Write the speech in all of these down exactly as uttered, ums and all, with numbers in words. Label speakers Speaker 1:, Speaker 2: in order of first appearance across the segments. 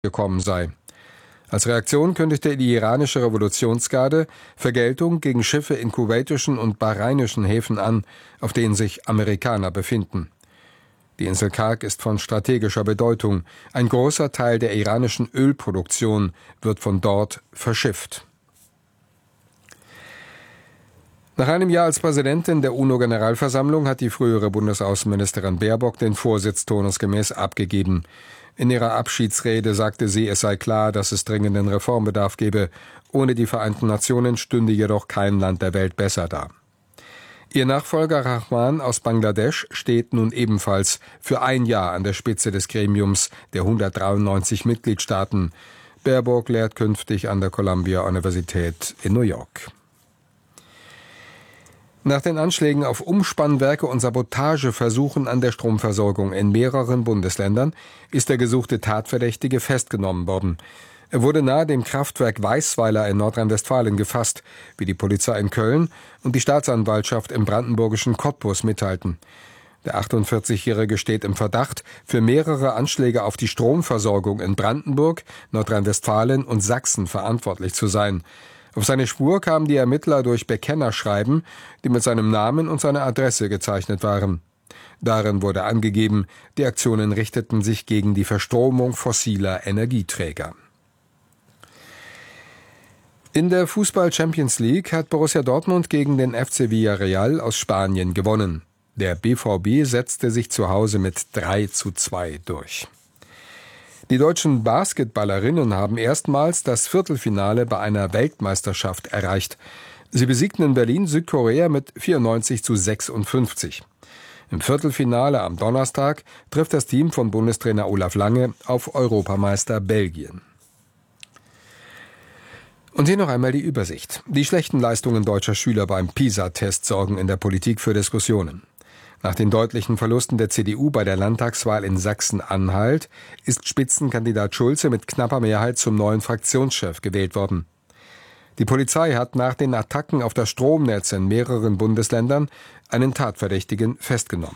Speaker 1: gekommen sei. Als Reaktion kündigte die iranische Revolutionsgarde Vergeltung gegen Schiffe in kuwaitischen und bahrainischen Häfen an, auf denen sich Amerikaner befinden. Die Insel Karg ist von strategischer Bedeutung. Ein großer Teil der iranischen Ölproduktion wird von dort verschifft. Nach einem Jahr als Präsidentin der UNO-Generalversammlung hat die frühere Bundesaußenministerin Baerbock den Vorsitz turnusgemäß abgegeben. In ihrer Abschiedsrede sagte sie, es sei klar, dass es dringenden Reformbedarf gebe. Ohne die Vereinten Nationen stünde jedoch kein Land der Welt besser da. Ihr Nachfolger Rahman aus Bangladesch steht nun ebenfalls für ein Jahr an der Spitze des Gremiums der hundertdreiundneunzig Mitgliedstaaten. Baerbock lehrt künftig an der Columbia-Universität in New York. Nach den Anschlägen auf Umspannwerke und Sabotageversuchen an der Stromversorgung in mehreren Bundesländern ist der gesuchte Tatverdächtige festgenommen worden. Er wurde nahe dem Kraftwerk Weißweiler in Nordrhein-Westfalen gefasst, wie die Polizei in Köln und die Staatsanwaltschaft im brandenburgischen Cottbus mitteilten. Der achtundvierzigjährige steht im Verdacht, für mehrere Anschläge auf die Stromversorgung in Brandenburg, Nordrhein-Westfalen und Sachsen verantwortlich zu sein. Auf seine Spur kamen die Ermittler durch Bekennerschreiben, die mit seinem Namen und seiner Adresse gezeichnet waren. Darin wurde angegeben, die Aktionen richteten sich gegen die Verstromung fossiler Energieträger. In der Fußball-Champions League hat Borussia Dortmund gegen den F C Villarreal aus Spanien gewonnen. Der B V B setzte sich zu Hause mit drei zu zwei durch. Die deutschen Basketballerinnen haben erstmals das Viertelfinale bei einer Weltmeisterschaft erreicht. Sie besiegten in Berlin Südkorea mit vierundneunzig zu sechsundfünfzig. Im Viertelfinale am Donnerstag trifft das Team von Bundestrainer Olaf Lange auf Europameister Belgien. Und hier noch einmal die Übersicht. Die schlechten Leistungen deutscher Schüler beim PISA-Test sorgen in der Politik für Diskussionen. Nach den deutlichen Verlusten der C D U bei der Landtagswahl in Sachsen-Anhalt ist Spitzenkandidat Schulze mit knapper Mehrheit zum neuen Fraktionschef gewählt worden. Die Polizei hat nach den Attacken auf das Stromnetz in mehreren Bundesländern einen Tatverdächtigen festgenommen.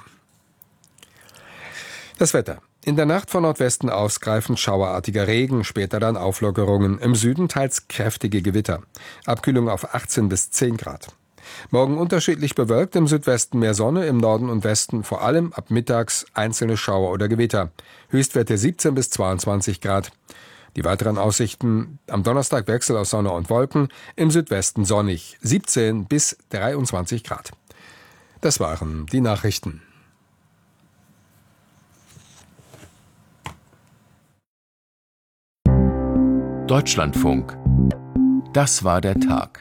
Speaker 1: Das Wetter. In der Nacht von Nordwesten aus greifend schauerartiger Regen, später dann Auflockerungen. Im Süden teils kräftige Gewitter. Abkühlung auf achtzehn bis zehn Grad. Morgen unterschiedlich bewölkt, im Südwesten mehr Sonne, im Norden und Westen vor allem ab mittags einzelne Schauer oder Gewitter. Höchstwerte siebzehn bis zweiundzwanzig Grad. Die weiteren Aussichten: am Donnerstag Wechsel aus Sonne und Wolken, im Südwesten sonnig, siebzehn bis dreiundzwanzig Grad. Das waren die Nachrichten.
Speaker 2: Deutschlandfunk. Das war der Tag.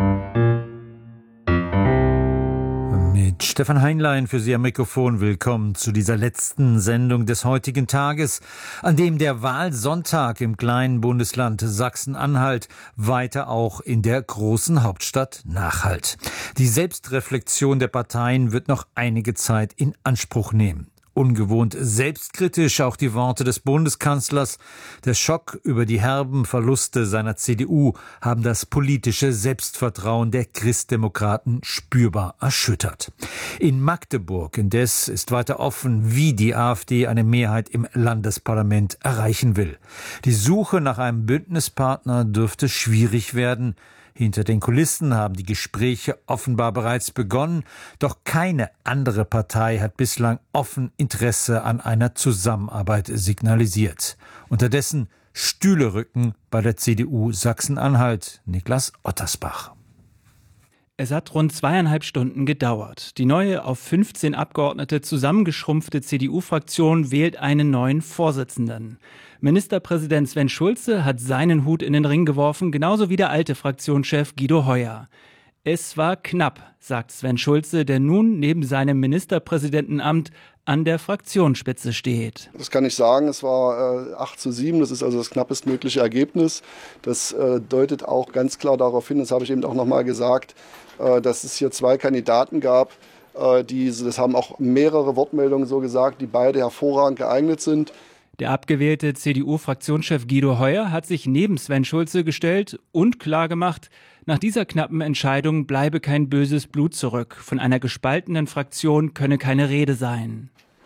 Speaker 3: Mit Stefan Heinlein für Sie am Mikrofon. Willkommen zu dieser letzten Sendung des heutigen Tages, an dem der Wahlsonntag im kleinen Bundesland Sachsen-Anhalt weiter auch in der großen Hauptstadt nachhallt. Die Selbstreflexion der Parteien wird noch einige Zeit in Anspruch nehmen. Ungewohnt selbstkritisch auch die Worte des Bundeskanzlers. Der Schock über die herben Verluste seiner C D U haben das politische Selbstvertrauen der Christdemokraten spürbar erschüttert. In Magdeburg indes ist weiter offen, wie die AfD eine Mehrheit im Landesparlament erreichen will. Die Suche nach einem Bündnispartner dürfte schwierig werden. Hinter den Kulissen haben die Gespräche offenbar bereits begonnen, doch keine andere Partei hat bislang offen Interesse an einer Zusammenarbeit signalisiert. Unterdessen Stühle rücken bei der C D U Sachsen-Anhalt. Niklas Ottersbach.
Speaker 4: Es hat rund zweieinhalb Stunden gedauert. Die neue auf fünfzehn Abgeordnete zusammengeschrumpfte C D U-Fraktion wählt einen neuen Vorsitzenden. Ministerpräsident Sven Schulze hat seinen Hut in den Ring geworfen, genauso wie der alte Fraktionschef Guido Heuer. Es war knapp, sagt Sven Schulze, der nun neben seinem Ministerpräsidentenamt an der Fraktionsspitze steht.
Speaker 5: Das kann ich sagen, es war äh, acht zu sieben, das ist also das knappestmögliche Ergebnis. Das äh, deutet auch ganz klar darauf hin, das habe ich eben auch nochmal gesagt, äh, dass es hier zwei Kandidaten gab, äh, die, das haben auch mehrere Wortmeldungen so gesagt, die beide hervorragend geeignet sind.
Speaker 4: Der abgewählte C D U-Fraktionschef Guido Heuer hat sich neben Sven Schulze gestellt und klargemacht, nach dieser knappen Entscheidung bleibe kein böses Blut zurück. Von einer gespaltenen Fraktion könne keine Rede sein.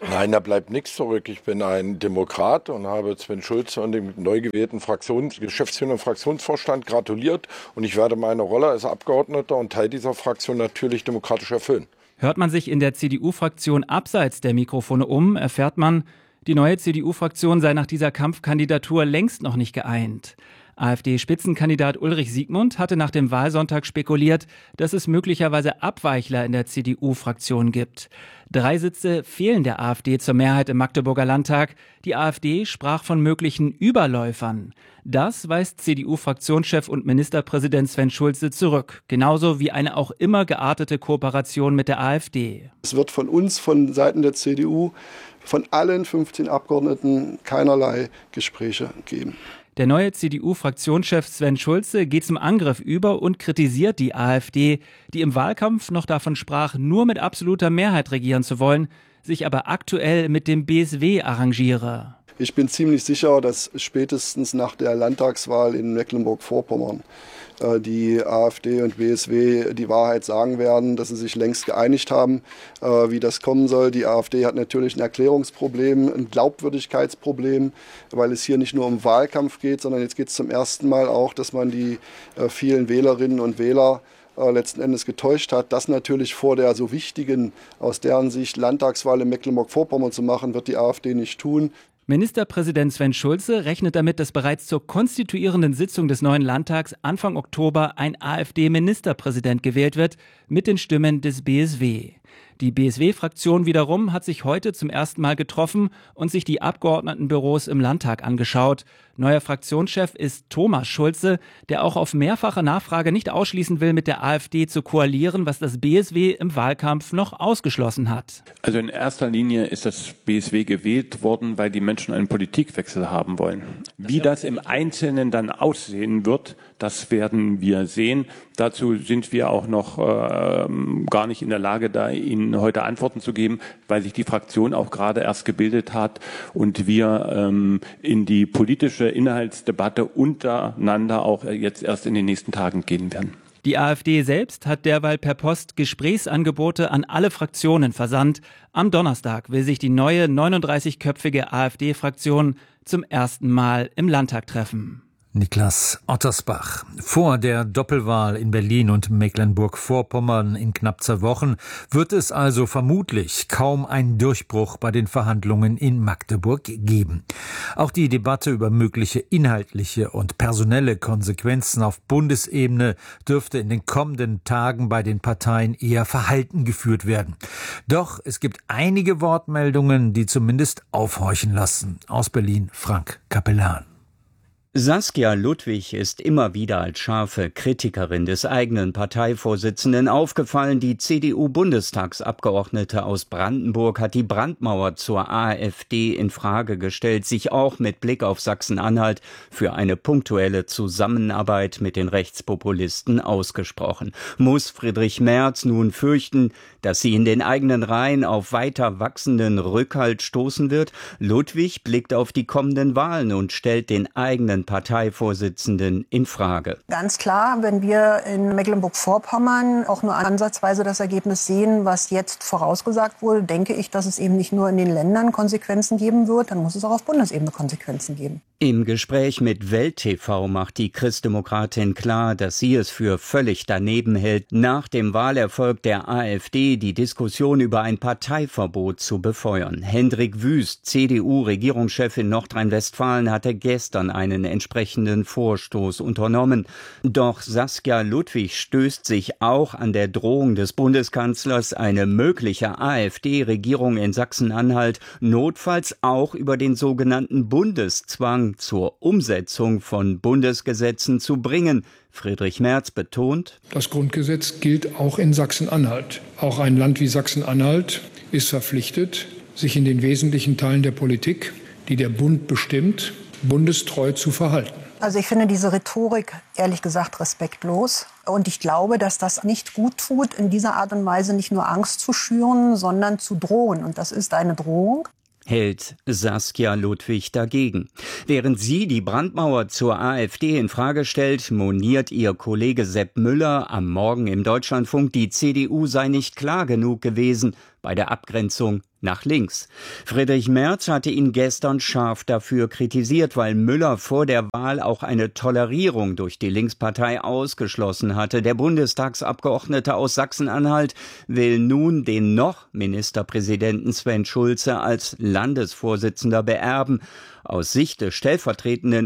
Speaker 6: Nein, da bleibt nichts zurück. Ich bin ein Demokrat und habe Sven Schulze und dem neu gewählten Fraktions-, Geschäftsführer und Fraktionsvorstand gratuliert. Und ich werde meine Rolle als Abgeordneter und Teil dieser Fraktion natürlich demokratisch erfüllen.
Speaker 4: Hört man sich in der C D U-Fraktion abseits der Mikrofone um, erfährt man, die neue C D U-Fraktion sei nach dieser Kampfkandidatur längst noch nicht geeint. AfD-Spitzenkandidat Ulrich Siegmund hatte nach dem Wahlsonntag spekuliert, dass es möglicherweise Abweichler in der C D U-Fraktion gibt. Drei Sitze fehlen der AfD zur Mehrheit im Magdeburger Landtag. Die AfD sprach von möglichen Überläufern. Das weist C D U-Fraktionschef und Ministerpräsident Sven Schulze zurück. Genauso wie eine auch immer geartete Kooperation mit der AfD.
Speaker 5: Es wird von uns, von Seiten der C D U, von allen fünfzehn Abgeordneten keinerlei Gespräche geben.
Speaker 4: Der neue C D U-Fraktionschef Sven Schulze geht zum Angriff über und kritisiert die AfD, die im Wahlkampf noch davon sprach, nur mit absoluter Mehrheit regieren zu wollen, sich aber aktuell mit dem B S W arrangiere.
Speaker 5: Ich bin ziemlich sicher, dass spätestens nach der Landtagswahl in Mecklenburg-Vorpommern äh, die AfD und B S W die Wahrheit sagen werden, dass sie sich längst geeinigt haben, äh, wie das kommen soll. Die AfD hat natürlich ein Erklärungsproblem, ein Glaubwürdigkeitsproblem, weil es hier nicht nur um Wahlkampf geht, sondern jetzt geht es zum ersten Mal auch, dass man die äh, vielen Wählerinnen und Wähler äh, letzten Endes getäuscht hat. Das natürlich vor der so wichtigen, aus deren Sicht Landtagswahl in Mecklenburg-Vorpommern zu machen, wird die AfD nicht tun.
Speaker 4: Ministerpräsident Sven Schulze rechnet damit, dass bereits zur konstituierenden Sitzung des neuen Landtags Anfang Oktober ein AfD-Ministerpräsident gewählt wird, mit den Stimmen des B S W. Die B S W-Fraktion wiederum hat sich heute zum ersten Mal getroffen und sich die Abgeordnetenbüros im Landtag angeschaut. Neuer Fraktionschef ist Thomas Schulze, der auch auf mehrfache Nachfrage nicht ausschließen will, mit der AfD zu koalieren, was das B S W im Wahlkampf noch ausgeschlossen hat.
Speaker 7: Also in erster Linie ist das B S W gewählt worden, weil die Menschen einen Politikwechsel haben wollen. Wie das im Einzelnen dann aussehen wird, das werden wir sehen. Dazu sind wir auch noch äh, gar nicht in der Lage, da Ihnen heute Antworten zu geben, weil sich die Fraktion auch gerade erst gebildet hat und wir ähm, in die politische Inhaltsdebatte untereinander auch jetzt erst in den nächsten Tagen gehen werden.
Speaker 4: Die AfD selbst hat derweil per Post Gesprächsangebote an alle Fraktionen versandt. Am Donnerstag will sich die neue neununddreißigköpfige AfD-Fraktion zum ersten Mal im Landtag treffen.
Speaker 3: Niklas Ottersbach. Vor der Doppelwahl in Berlin und Mecklenburg-Vorpommern in knapp zwei Wochen wird es also vermutlich kaum einen Durchbruch bei den Verhandlungen in Magdeburg geben. Auch die Debatte über mögliche inhaltliche und personelle Konsequenzen auf Bundesebene dürfte in den kommenden Tagen bei den Parteien eher verhalten geführt werden. Doch es gibt einige Wortmeldungen, die zumindest aufhorchen lassen. Aus Berlin Frank Capellan.
Speaker 8: Saskia Ludwig ist immer wieder als scharfe Kritikerin des eigenen Parteivorsitzenden aufgefallen. Die C D U-Bundestagsabgeordnete aus Brandenburg hat die Brandmauer zur AfD in Frage gestellt, sich auch mit Blick auf Sachsen-Anhalt für eine punktuelle Zusammenarbeit mit den Rechtspopulisten ausgesprochen. Muss Friedrich Merz nun fürchten, dass sie in den eigenen Reihen auf weiter wachsenden Rückhalt stoßen wird? Ludwig blickt auf die kommenden Wahlen und stellt den eigenen Parteivorsitzenden in Frage.
Speaker 9: Ganz klar, wenn wir in Mecklenburg-Vorpommern auch nur ansatzweise das Ergebnis sehen, was jetzt vorausgesagt wurde, denke ich, dass es eben nicht nur in den Ländern Konsequenzen geben wird, dann muss es auch auf Bundesebene Konsequenzen geben.
Speaker 8: Im Gespräch mit Welt T V macht die Christdemokratin klar, dass sie es für völlig daneben hält, nach dem Wahlerfolg der AfD die Diskussion über ein Parteiverbot zu befeuern. Hendrik Wüst, C D U-Regierungschef in Nordrhein-Westfalen, hatte gestern einen entsprechenden Vorstoß unternommen. Doch Saskia Ludwig stößt sich auch an der Drohung des Bundeskanzlers, eine mögliche AfD-Regierung in Sachsen-Anhalt notfalls auch über den sogenannten Bundeszwang zur Umsetzung von Bundesgesetzen zu bringen. Friedrich Merz betont:
Speaker 10: Das Grundgesetz gilt auch in Sachsen-Anhalt. Auch ein Land wie Sachsen-Anhalt ist verpflichtet, sich in den wesentlichen Teilen der Politik, die der Bund bestimmt, bundestreu zu verhalten.
Speaker 9: Also ich finde diese Rhetorik ehrlich gesagt respektlos. Und ich glaube, dass das nicht gut tut, in dieser Art und Weise nicht nur Angst zu schüren, sondern zu drohen. Und das ist eine Drohung.
Speaker 8: Hält Saskia Ludwig dagegen. Während sie die Brandmauer zur AfD in Frage stellt, moniert ihr Kollege Sepp Müller am Morgen im Deutschlandfunk, die C D U sei nicht klar genug gewesen, bei der Abgrenzung nach links. Friedrich Merz hatte ihn gestern scharf dafür kritisiert, weil Müller vor der Wahl auch eine Tolerierung durch die Linkspartei ausgeschlossen hatte. Der Bundestagsabgeordnete aus Sachsen-Anhalt will nun den noch Ministerpräsidenten Sven Schulze als Landesvorsitzender beerben. Aus Sicht des stellvertretenden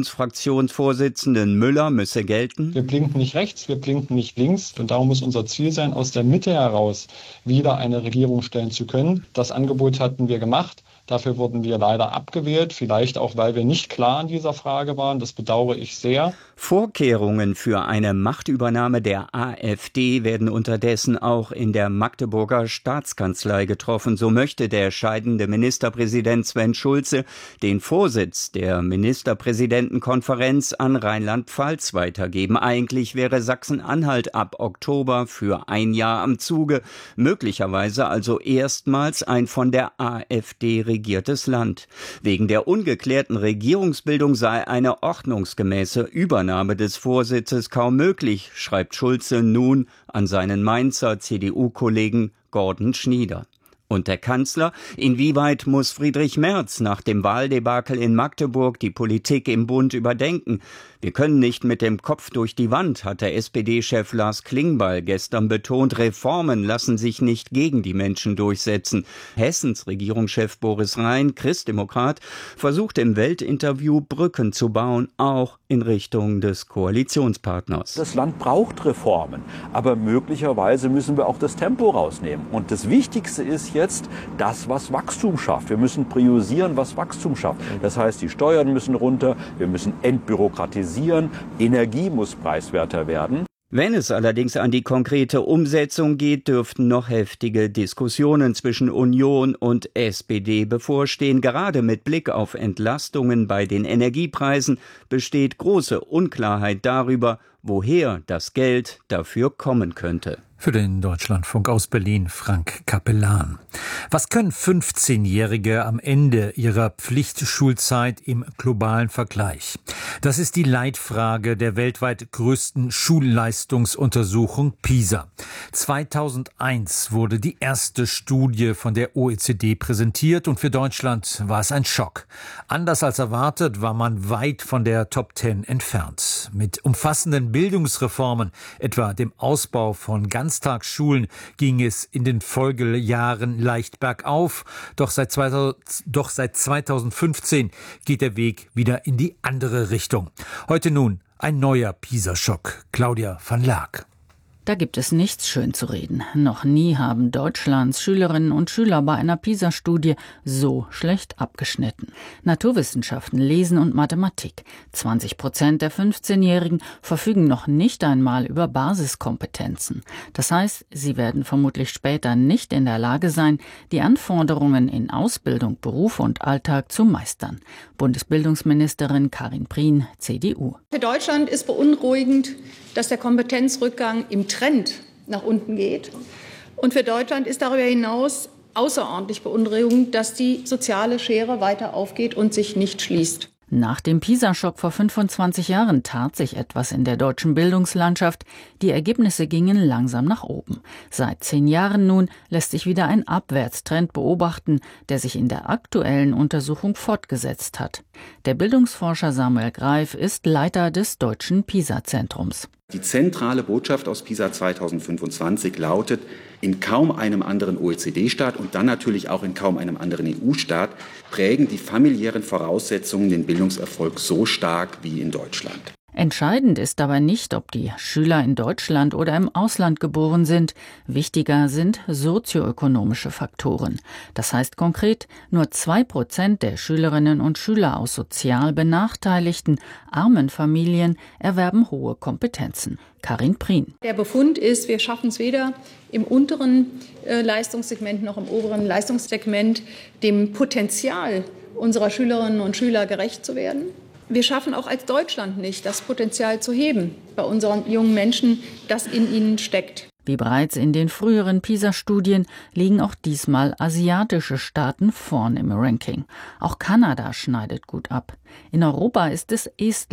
Speaker 8: Unionsfraktionsvorsitzenden Müller müsse gelten:
Speaker 11: Wir blinken nicht rechts, wir blinken nicht links. Und darum muss unser Ziel sein, aus der Mitte heraus wieder eine Regierung stellen zu können. Das Angebot hatten wir gemacht. Dafür wurden wir leider abgewählt, vielleicht auch, weil wir nicht klar in dieser Frage waren. Das bedauere ich sehr.
Speaker 8: Vorkehrungen für eine Machtübernahme der AfD werden unterdessen auch in der Magdeburger Staatskanzlei getroffen. So möchte der scheidende Ministerpräsident Sven Schulze den Vorsitz der Ministerpräsidentenkonferenz an Rheinland-Pfalz weitergeben. Eigentlich wäre Sachsen-Anhalt ab Oktober für ein Jahr am Zuge, möglicherweise also erstmals ein von der AfD regiertes Land. Wegen der ungeklärten Regierungsbildung sei eine ordnungsgemäße Übernahme des Vorsitzes kaum möglich, schreibt Schulze nun an seinen Mainzer C D U-Kollegen Gordon Schnieder. Und der Kanzler: Inwieweit muss Friedrich Merz nach dem Wahldebakel in Magdeburg die Politik im Bund überdenken? Wir können nicht mit dem Kopf durch die Wand, hat der S P D-Chef Lars Klingbeil gestern betont. Reformen lassen sich nicht gegen die Menschen durchsetzen. Hessens Regierungschef Boris Rhein, Christdemokrat, versucht im Welt-Interview Brücken zu bauen, auch in Richtung des Koalitionspartners.
Speaker 12: Das Land braucht Reformen, aber möglicherweise müssen wir auch das Tempo rausnehmen. Und das Wichtigste ist jetzt das, was Wachstum schafft. Wir müssen priorisieren, was Wachstum schafft. Das heißt, die Steuern müssen runter, wir müssen entbürokratisieren, Energie muss preiswerter werden.
Speaker 8: Wenn es allerdings an die konkrete Umsetzung geht, dürften noch heftige Diskussionen zwischen Union und S P D bevorstehen. Gerade mit Blick auf Entlastungen bei den Energiepreisen besteht große Unklarheit darüber, woher das Geld dafür kommen könnte.
Speaker 3: Für den Deutschlandfunk aus Berlin Frank Capellan. Was können fünfzehnjährige am Ende ihrer Pflichtschulzeit im globalen Vergleich? Das ist die Leitfrage der weltweit größten Schulleistungsuntersuchung PISA. zweitausendeins wurde die erste Studie von der O E C D präsentiert und für Deutschland war es ein Schock. Anders als erwartet war man weit von der Top Ten entfernt. Mit umfassenden Bildungsreformen, etwa dem Ausbau von Ganztagsschulen, ging es in den Folgejahren leicht bergauf. Doch seit, zweitausend, doch seit zweitausendfünfzehn geht der Weg wieder in die andere Richtung. Heute nun ein neuer PISA-Schock. Claudia van Laak.
Speaker 13: Da gibt es nichts schön zu reden. Noch nie haben Deutschlands Schülerinnen und Schüler bei einer PISA-Studie so schlecht abgeschnitten. Naturwissenschaften, Lesen und Mathematik. zwanzig Prozent der fünfzehnjährigen verfügen noch nicht einmal über Basiskompetenzen. Das heißt, sie werden vermutlich später nicht in der Lage sein, die Anforderungen in Ausbildung, Beruf und Alltag zu meistern. Bundesbildungsministerin Karin Prien, C D U.
Speaker 14: Für Deutschland ist beunruhigend, dass der Kompetenzrückgang im Trend nach unten geht. Und für Deutschland ist darüber hinaus außerordentlich beunruhigend, dass die soziale Schere weiter aufgeht und sich nicht schließt.
Speaker 13: Nach dem PISA-Schock vor fünfundzwanzig Jahren tat sich etwas in der deutschen Bildungslandschaft. Die Ergebnisse gingen langsam nach oben. Seit zehn Jahren nun lässt sich wieder ein Abwärtstrend beobachten, der sich in der aktuellen Untersuchung fortgesetzt hat. Der Bildungsforscher Samuel Greif ist Leiter des Deutschen PISA-Zentrums.
Speaker 15: Die zentrale Botschaft aus PISA zweitausendfünfundzwanzig lautet: In kaum einem anderen O E C D-Staat und dann natürlich auch in kaum einem anderen E U-Staat prägen die familiären Voraussetzungen den Bildungserfolg so stark wie in Deutschland.
Speaker 13: Entscheidend ist dabei nicht, ob die Schüler in Deutschland oder im Ausland geboren sind. Wichtiger sind sozioökonomische Faktoren. Das heißt konkret, nur zwei Prozent der Schülerinnen und Schüler aus sozial benachteiligten, armen Familien erwerben hohe Kompetenzen. Karin Prien.
Speaker 14: Der Befund ist, wir schaffen es weder im unteren äh, Leistungssegment noch im oberen Leistungssegment, dem Potenzial unserer Schülerinnen und Schüler gerecht zu werden. Wir schaffen auch als Deutschland nicht, das Potenzial zu heben bei unseren jungen Menschen, das in ihnen steckt.
Speaker 13: Wie bereits in den früheren PISA-Studien liegen auch diesmal asiatische Staaten vorn im Ranking. Auch Kanada schneidet gut ab. In Europa ist es Estland.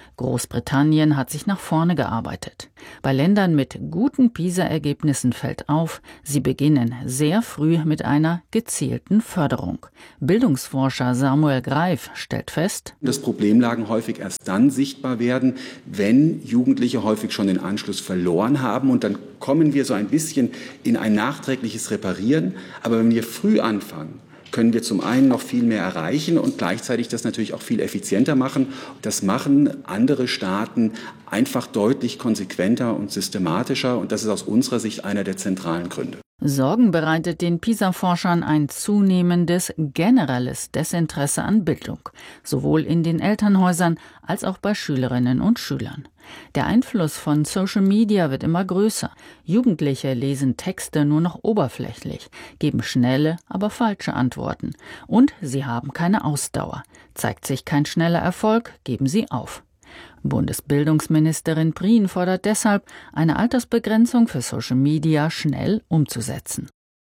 Speaker 13: Großbritannien hat sich nach vorne gearbeitet. Bei Ländern mit guten PISA-Ergebnissen fällt auf, sie beginnen sehr früh mit einer gezielten Förderung. Bildungsforscher Samuel Greif stellt fest,
Speaker 15: dass Problemlagen häufig erst dann sichtbar werden, wenn Jugendliche häufig schon den Anschluss verloren haben. Und dann kommen wir so ein bisschen in ein nachträgliches Reparieren. Aber wenn wir früh anfangen, können wir zum einen noch viel mehr erreichen und gleichzeitig das natürlich auch viel effizienter machen. Das machen andere Staaten einfach deutlich konsequenter und systematischer. Und das ist aus unserer Sicht einer der zentralen Gründe.
Speaker 13: Sorgen bereitet den PISA-Forschern ein zunehmendes generelles Desinteresse an Bildung, sowohl in den Elternhäusern als auch bei Schülerinnen und Schülern. Der Einfluss von Social Media wird immer größer. Jugendliche lesen Texte nur noch oberflächlich, geben schnelle, aber falsche Antworten. Und sie haben keine Ausdauer. Zeigt sich kein schneller Erfolg, geben sie auf. Bundesbildungsministerin Prien fordert deshalb, eine Altersbegrenzung für Social Media schnell umzusetzen.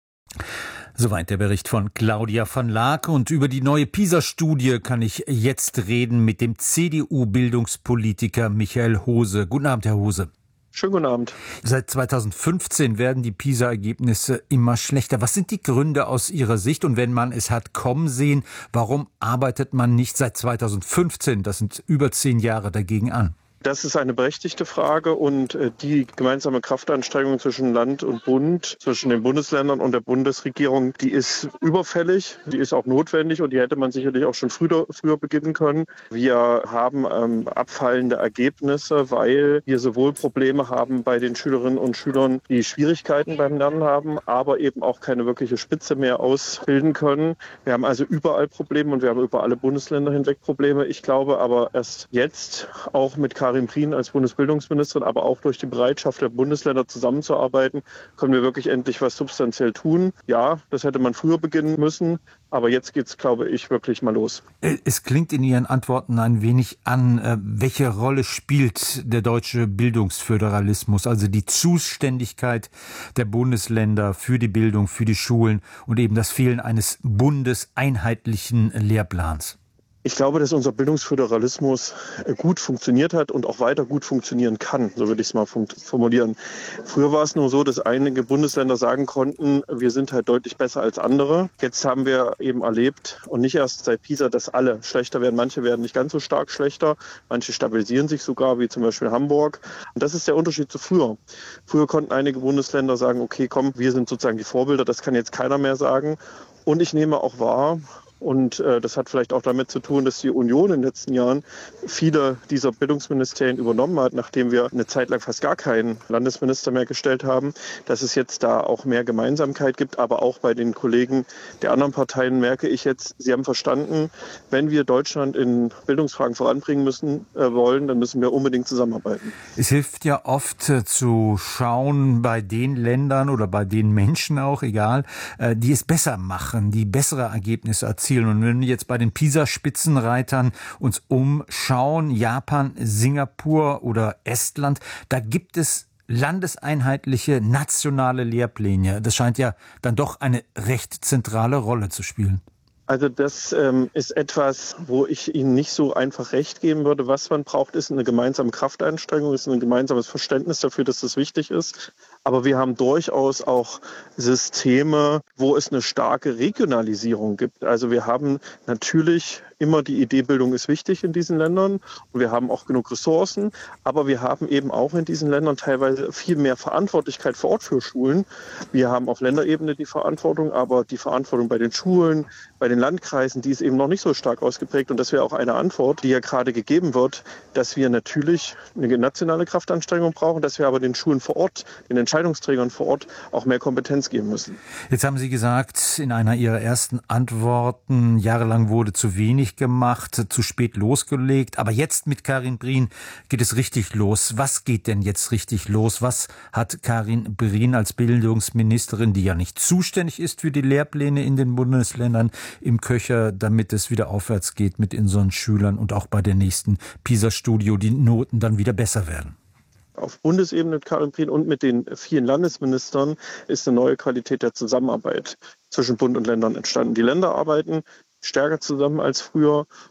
Speaker 3: Soweit der Bericht von Claudia van Laak. Und über die neue PISA-Studie kann ich jetzt reden mit dem C D U-Bildungspolitiker Michael Hose. Guten Abend, Herr Hose.
Speaker 16: Schönen guten Abend.
Speaker 3: Seit zweitausendfünfzehn werden die PISA-Ergebnisse immer schlechter. Was sind die Gründe aus Ihrer Sicht? Und wenn man es hat kommen sehen, warum arbeitet man nicht seit zweitausendfünfzehn, das sind über zehn Jahre, dagegen an?
Speaker 16: Das ist eine berechtigte Frage und die gemeinsame Kraftanstrengung zwischen Land und Bund, zwischen den Bundesländern und der Bundesregierung, die ist überfällig, die ist auch notwendig und die hätte man sicherlich auch schon früher, früher beginnen können. Wir haben ähm, abfallende Ergebnisse, weil wir sowohl Probleme haben bei den Schülerinnen und Schülern, die Schwierigkeiten beim Lernen haben, aber eben auch keine wirkliche Spitze mehr ausbilden können. Wir haben also überall Probleme und wir haben über alle Bundesländer hinweg Probleme. Ich glaube aber erst jetzt auch mit Karin Prien als Bundesbildungsministerin, aber auch durch die Bereitschaft der Bundesländer zusammenzuarbeiten, können wir wirklich endlich was substanziell tun. Ja, das hätte man früher beginnen müssen, aber jetzt geht's, glaube ich, wirklich mal los.
Speaker 3: Es klingt in Ihren Antworten ein wenig an, welche Rolle spielt der deutsche Bildungsföderalismus, also die Zuständigkeit der Bundesländer für die Bildung, für die Schulen und eben das Fehlen eines bundeseinheitlichen Lehrplans.
Speaker 16: Ich glaube, dass unser Bildungsföderalismus gut funktioniert hat und auch weiter gut funktionieren kann, so würde ich es mal formulieren. Früher war es nur so, dass einige Bundesländer sagen konnten, wir sind halt deutlich besser als andere. Jetzt haben wir eben erlebt, und nicht erst seit PISA, dass alle schlechter werden. Manche werden nicht ganz so stark schlechter, manche stabilisieren sich sogar, wie zum Beispiel Hamburg. Und das ist der Unterschied zu früher. Früher konnten einige Bundesländer sagen, okay, komm, wir sind sozusagen die Vorbilder, das kann jetzt keiner mehr sagen. Und ich nehme auch wahr, und äh, das hat vielleicht auch damit zu tun, dass die Union in den letzten Jahren viele dieser Bildungsministerien übernommen hat, nachdem wir eine Zeit lang fast gar keinen Landesminister mehr gestellt haben, dass es jetzt da auch mehr Gemeinsamkeit gibt. Aber auch bei den Kollegen der anderen Parteien merke ich jetzt, sie haben verstanden, wenn wir Deutschland in Bildungsfragen voranbringen müssen äh, wollen, dann müssen wir unbedingt zusammenarbeiten.
Speaker 3: Es hilft ja oft äh, zu schauen bei den Ländern oder bei den Menschen auch, egal, äh, die es besser machen, die bessere Ergebnisse erzielen. Und wenn wir jetzt bei den PISA-Spitzenreitern uns umschauen, Japan, Singapur oder Estland, da gibt es landeseinheitliche nationale Lehrpläne. Das scheint ja dann doch eine recht zentrale Rolle zu spielen.
Speaker 16: Also das ähm, ist etwas, wo ich Ihnen nicht so einfach recht geben würde. Was man braucht, ist eine gemeinsame Kraftanstrengung, ist ein gemeinsames Verständnis dafür, dass das wichtig ist. Aber wir haben durchaus auch Systeme, wo es eine starke Regionalisierung gibt. Also wir haben natürlich immer die Idee, Bildung ist wichtig in diesen Ländern und wir haben auch genug Ressourcen, aber wir haben eben auch in diesen Ländern teilweise viel mehr Verantwortlichkeit vor Ort für Schulen. Wir haben auf Länderebene die Verantwortung, aber die Verantwortung bei den Schulen, bei den Landkreisen, die ist eben noch nicht so stark ausgeprägt und das wäre auch eine Antwort, die ja gerade gegeben wird, dass wir natürlich eine nationale Kraftanstrengung brauchen, dass wir aber den Schulen vor Ort, den Entscheidungsträgern vor Ort auch mehr Kompetenz geben müssen.
Speaker 3: Jetzt haben Sie gesagt, in einer Ihrer ersten Antworten, jahrelang wurde zu wenig gemacht, zu spät losgelegt. Aber jetzt mit Karin Prien geht es richtig los. Was geht denn jetzt richtig los? Was hat Karin Prien als Bildungsministerin, die ja nicht zuständig ist für die Lehrpläne in den Bundesländern, im Köcher, damit es wieder aufwärts geht mit unseren Schülern und auch bei der nächsten PISA-Studie die Noten dann wieder besser werden?
Speaker 16: Auf Bundesebene mit Karin Prien und mit den vielen Landesministern ist eine neue Qualität der Zusammenarbeit zwischen Bund und Ländern entstanden. Die Länder arbeiten stärker zusammen als früher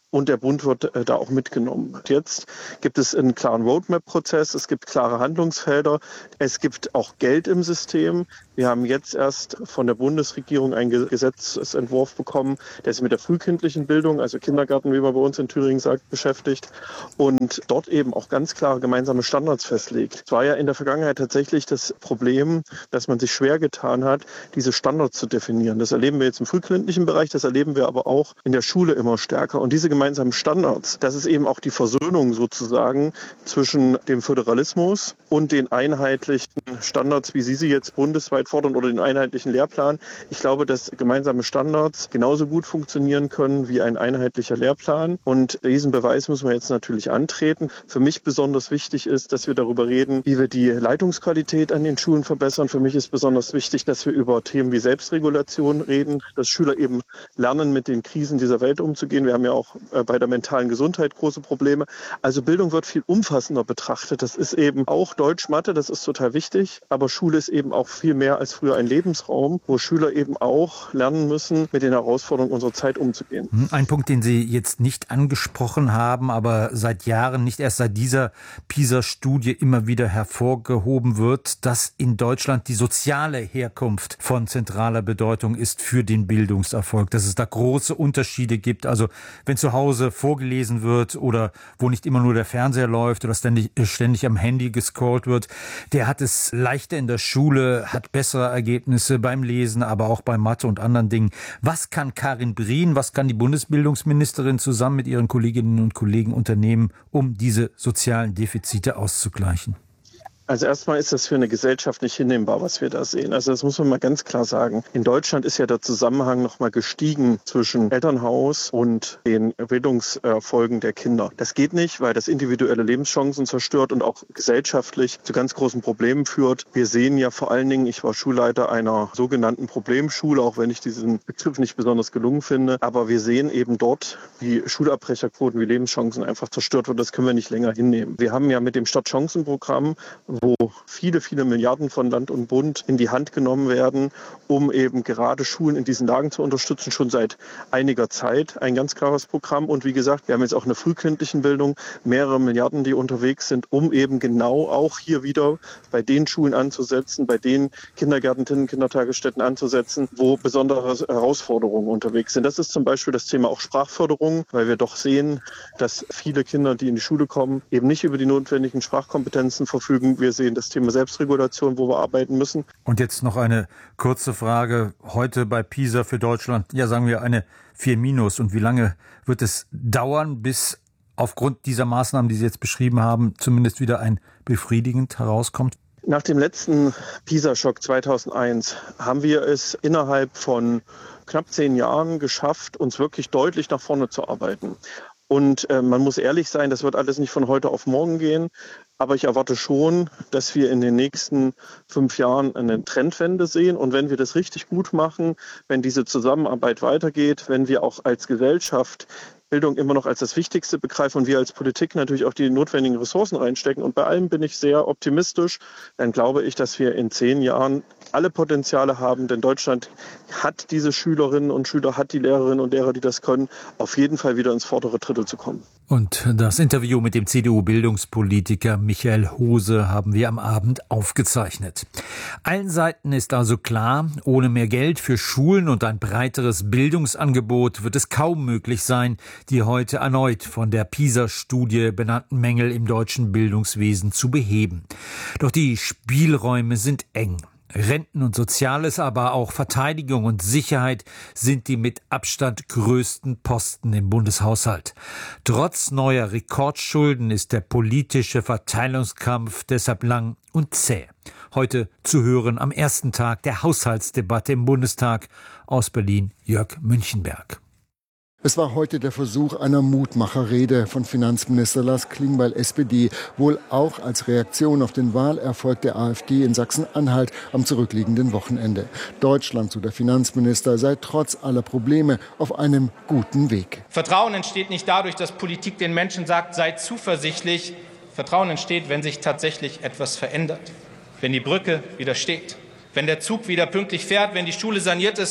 Speaker 16: und der Bund wird äh, da auch mitgenommen. Jetzt gibt es einen klaren Roadmap-Prozess, es gibt klare Handlungsfelder, es gibt auch Geld im System. Wir haben jetzt erst von der Bundesregierung einen Gesetzentwurf bekommen, der sich mit der frühkindlichen Bildung, also Kindergarten, wie man bei uns in Thüringen sagt, beschäftigt und dort eben auch ganz klare gemeinsame Standards festlegt. Es war ja in der Vergangenheit tatsächlich das Problem, dass man sich schwer getan hat, diese Standards zu definieren. Das erleben wir jetzt im frühkindlichen Bereich, das erleben wir aber auch in der Schule immer stärker. Und diese gemeinsamen Standards, das ist eben auch die Versöhnung sozusagen zwischen dem Föderalismus und den einheitlichen Standards, wie Sie sie jetzt bundesweit fordern, oder den einheitlichen Lehrplan. Ich glaube, dass gemeinsame Standards genauso gut funktionieren können wie ein einheitlicher Lehrplan. Und diesen Beweis müssen wir jetzt natürlich antreten. Für mich besonders wichtig ist, dass wir darüber reden, wie wir die Leitungsqualität an den Schulen verbessern. Für mich ist besonders wichtig, dass wir über Themen wie Selbstregulation reden, dass Schüler eben lernen, mit den Krisen dieser Welt umzugehen. Wir haben ja auch bei der mentalen Gesundheit große Probleme. Also Bildung wird viel umfassender betrachtet. Das ist eben auch Deutsch, Mathe, das ist total wichtig. Aber Schule ist eben auch viel mehr als früher ein Lebensraum, wo Schüler eben auch lernen müssen, mit den Herausforderungen unserer Zeit umzugehen.
Speaker 3: Ein Punkt, den Sie jetzt nicht angesprochen haben, aber seit Jahren, nicht erst seit dieser PISA-Studie immer wieder hervorgehoben wird, dass in Deutschland die soziale Herkunft von zentraler Bedeutung ist für den Bildungserfolg, dass es da große Unterschiede gibt. Also wenn zu Hause vorgelesen wird oder wo nicht immer nur der Fernseher läuft oder ständig, ständig am Handy gescrollt wird, der hat es leichter in der Schule, hat bessere Ergebnisse beim Lesen, aber auch bei Mathe und anderen Dingen. Was kann Karin Brien, was kann die Bundesbildungsministerin zusammen mit ihren Kolleginnen und Kollegen unternehmen, um diese sozialen Defizite auszugleichen?
Speaker 16: Also erstmal ist das für eine Gesellschaft nicht hinnehmbar, was wir da sehen. Also das muss man mal ganz klar sagen. In Deutschland ist ja der Zusammenhang noch mal gestiegen zwischen Elternhaus und den Bildungserfolgen der Kinder. Das geht nicht, weil das individuelle Lebenschancen zerstört und auch gesellschaftlich zu ganz großen Problemen führt. Wir sehen ja vor allen Dingen, ich war Schulleiter einer sogenannten Problemschule, auch wenn ich diesen Begriff nicht besonders gelungen finde. Aber wir sehen eben dort, wie Schulabbrecherquoten, wie Lebenschancen einfach zerstört wird. Das können wir nicht länger hinnehmen. Wir haben ja mit dem Stadtchancenprogramm, wo viele, viele Milliarden von Land und Bund in die Hand genommen werden, um eben gerade Schulen in diesen Lagen zu unterstützen, schon seit einiger Zeit ein ganz klares Programm. Und wie gesagt, wir haben jetzt auch eine frühkindlichen Bildung, mehrere Milliarden, die unterwegs sind, um eben genau auch hier wieder bei den Schulen anzusetzen, bei den Kindergärten, Kindertagesstätten anzusetzen, wo besondere Herausforderungen unterwegs sind. Das ist zum Beispiel das Thema auch Sprachförderung, weil wir doch sehen, dass viele Kinder, die in die Schule kommen, eben nicht über die notwendigen Sprachkompetenzen verfügen. Wir sehen das Thema Selbstregulation, wo wir arbeiten müssen.
Speaker 3: Und jetzt noch eine kurze Frage. Heute bei PISA für Deutschland, ja sagen wir eine vier minus. Und wie lange wird es dauern, bis aufgrund dieser Maßnahmen, die Sie jetzt beschrieben haben, zumindest wieder ein befriedigend herauskommt?
Speaker 16: Nach dem letzten PISA-Schock zweitausendeins haben wir es innerhalb von knapp zehn Jahren geschafft, uns wirklich deutlich nach vorne zu arbeiten. Und äh, man muss ehrlich sein, das wird alles nicht von heute auf morgen gehen. Aber ich erwarte schon, dass wir in den nächsten fünf Jahren eine Trendwende sehen. Und wenn wir das richtig gut machen, wenn diese Zusammenarbeit weitergeht, wenn wir auch als Gesellschaft Bildung immer noch als das Wichtigste begreifen und wir als Politik natürlich auch die notwendigen Ressourcen reinstecken. Und bei allem bin ich sehr optimistisch. Dann glaube ich, dass wir in zehn Jahren alle Potenziale haben. Denn Deutschland hat diese Schülerinnen und Schüler, hat die Lehrerinnen und Lehrer, die das können, auf jeden Fall wieder ins vordere Drittel zu kommen.
Speaker 3: Und das Interview mit dem C D U-Bildungspolitiker Michael Hose haben wir am Abend aufgezeichnet. Allen Seiten ist also klar, ohne mehr Geld für Schulen und ein breiteres Bildungsangebot wird es kaum möglich sein, die heute erneut von der PISA-Studie benannten Mängel im deutschen Bildungswesen zu beheben. Doch die Spielräume sind eng. Renten und Soziales, aber auch Verteidigung und Sicherheit sind die mit Abstand größten Posten im Bundeshaushalt. Trotz neuer Rekordschulden ist der politische Verteilungskampf deshalb lang und zäh. Heute zu hören am ersten Tag der Haushaltsdebatte im Bundestag. Aus Berlin Jörg Münchenberg.
Speaker 17: Es war heute der Versuch einer Mutmacherrede von Finanzminister Lars Klingbeil, S P D, wohl auch als Reaktion auf den Wahlerfolg der AfD in Sachsen-Anhalt am zurückliegenden Wochenende. Deutschland, so der Finanzminister, sei trotz aller Probleme auf einem guten Weg.
Speaker 18: Vertrauen entsteht nicht dadurch, dass Politik den Menschen sagt, sei zuversichtlich. Vertrauen entsteht, wenn sich tatsächlich etwas verändert. Wenn die Brücke wieder steht, wenn der Zug wieder pünktlich fährt, wenn die Schule saniert ist,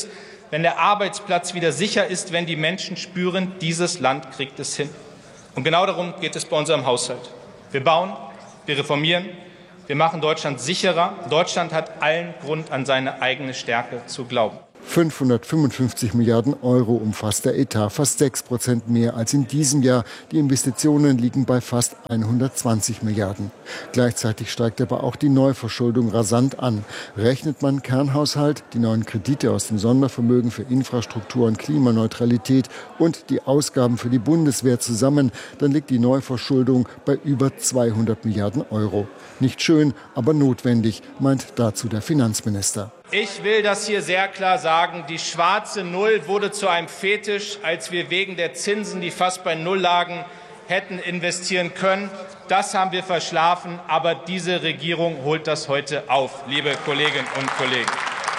Speaker 18: wenn der Arbeitsplatz wieder sicher ist, wenn die Menschen spüren, dieses Land kriegt es hin. Und genau darum geht es bei unserem Haushalt. Wir bauen, wir reformieren, wir machen Deutschland sicherer. Deutschland hat allen Grund, an seine eigene Stärke zu glauben.
Speaker 17: fünfhundertfünfundfünfzig Milliarden Euro umfasst der Etat, fast sechs Prozent mehr als in diesem Jahr. Die Investitionen liegen bei fast hundertzwanzig Milliarden. Gleichzeitig steigt aber auch die Neuverschuldung rasant an. Rechnet man Kernhaushalt, die neuen Kredite aus dem Sondervermögen für Infrastruktur und Klimaneutralität und die Ausgaben für die Bundeswehr zusammen, dann liegt die Neuverschuldung bei über zweihundert Milliarden Euro. Nicht schön, aber notwendig, meint dazu der Finanzminister.
Speaker 18: Ich will das hier sehr klar sagen. Die schwarze Null wurde zu einem Fetisch, als wir wegen der Zinsen, die fast bei Null lagen, hätten investieren können. Das haben wir verschlafen. Aber diese Regierung holt das heute auf, liebe Kolleginnen und Kollegen.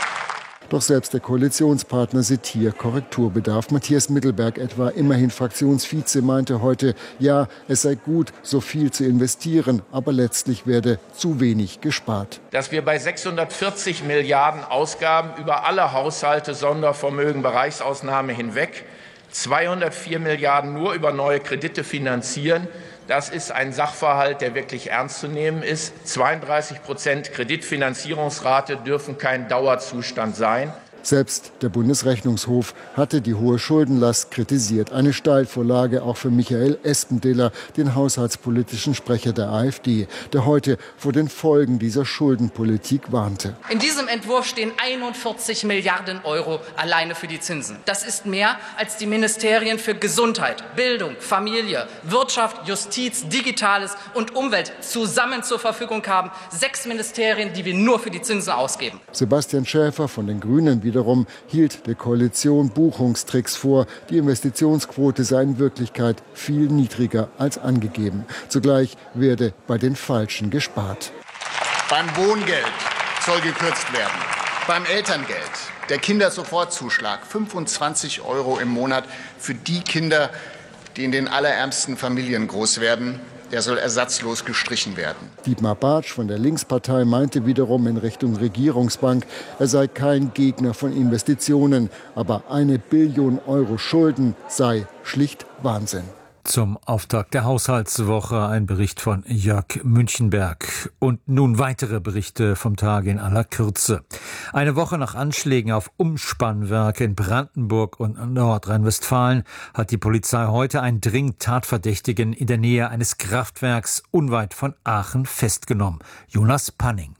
Speaker 17: Doch selbst der Koalitionspartner sieht hier Korrekturbedarf. Matthias Mittelberg etwa, immerhin Fraktionsvize, meinte heute, ja, es sei gut, so viel zu investieren, aber letztlich werde zu wenig gespart.
Speaker 19: Dass wir bei sechshundertvierzig Milliarden Ausgaben über alle Haushalte, Sondervermögen, Bereichsausnahme hinweg zweihundertvier Milliarden nur über neue Kredite finanzieren, das ist ein Sachverhalt, der wirklich ernst zu nehmen ist. zweiunddreißig Prozent Kreditfinanzierungsrate dürfen kein Dauerzustand sein.
Speaker 17: Selbst der Bundesrechnungshof hatte die hohe Schuldenlast kritisiert. Eine Steilvorlage auch für Michael Espendiller, den haushaltspolitischen Sprecher der AfD, der heute vor den Folgen dieser Schuldenpolitik warnte.
Speaker 20: In diesem Entwurf stehen einundvierzig Milliarden Euro alleine für die Zinsen. Das ist mehr, als die Ministerien für Gesundheit, Bildung, Familie, Wirtschaft, Justiz, Digitales und Umwelt zusammen zur Verfügung haben. Sechs Ministerien, die wir nur für die Zinsen ausgeben.
Speaker 17: Sebastian Schäfer von den Grünen wiederum hielt der Koalition Buchungstricks vor. Die Investitionsquote sei in Wirklichkeit viel niedriger als angegeben. Zugleich werde bei den Falschen gespart.
Speaker 21: Beim Wohngeld soll gekürzt werden. Beim Elterngeld, der Kindersofortzuschlag, fünfundzwanzig Euro im Monat für die Kinder, die in den allerärmsten Familien groß werden. Der soll ersatzlos gestrichen werden.
Speaker 17: Dietmar Bartsch von der Linkspartei meinte wiederum in Richtung Regierungsbank, er sei kein Gegner von Investitionen, aber eine Billion Euro Schulden sei schlicht Wahnsinn.
Speaker 3: Zum Auftakt der Haushaltswoche ein Bericht von Jörg Münchenberg. Und nun weitere Berichte vom Tage in aller Kürze. Eine Woche nach Anschlägen auf Umspannwerke in Brandenburg und Nordrhein-Westfalen hat die Polizei heute einen dringend Tatverdächtigen in der Nähe eines Kraftwerks unweit von Aachen festgenommen. Jonas Panning.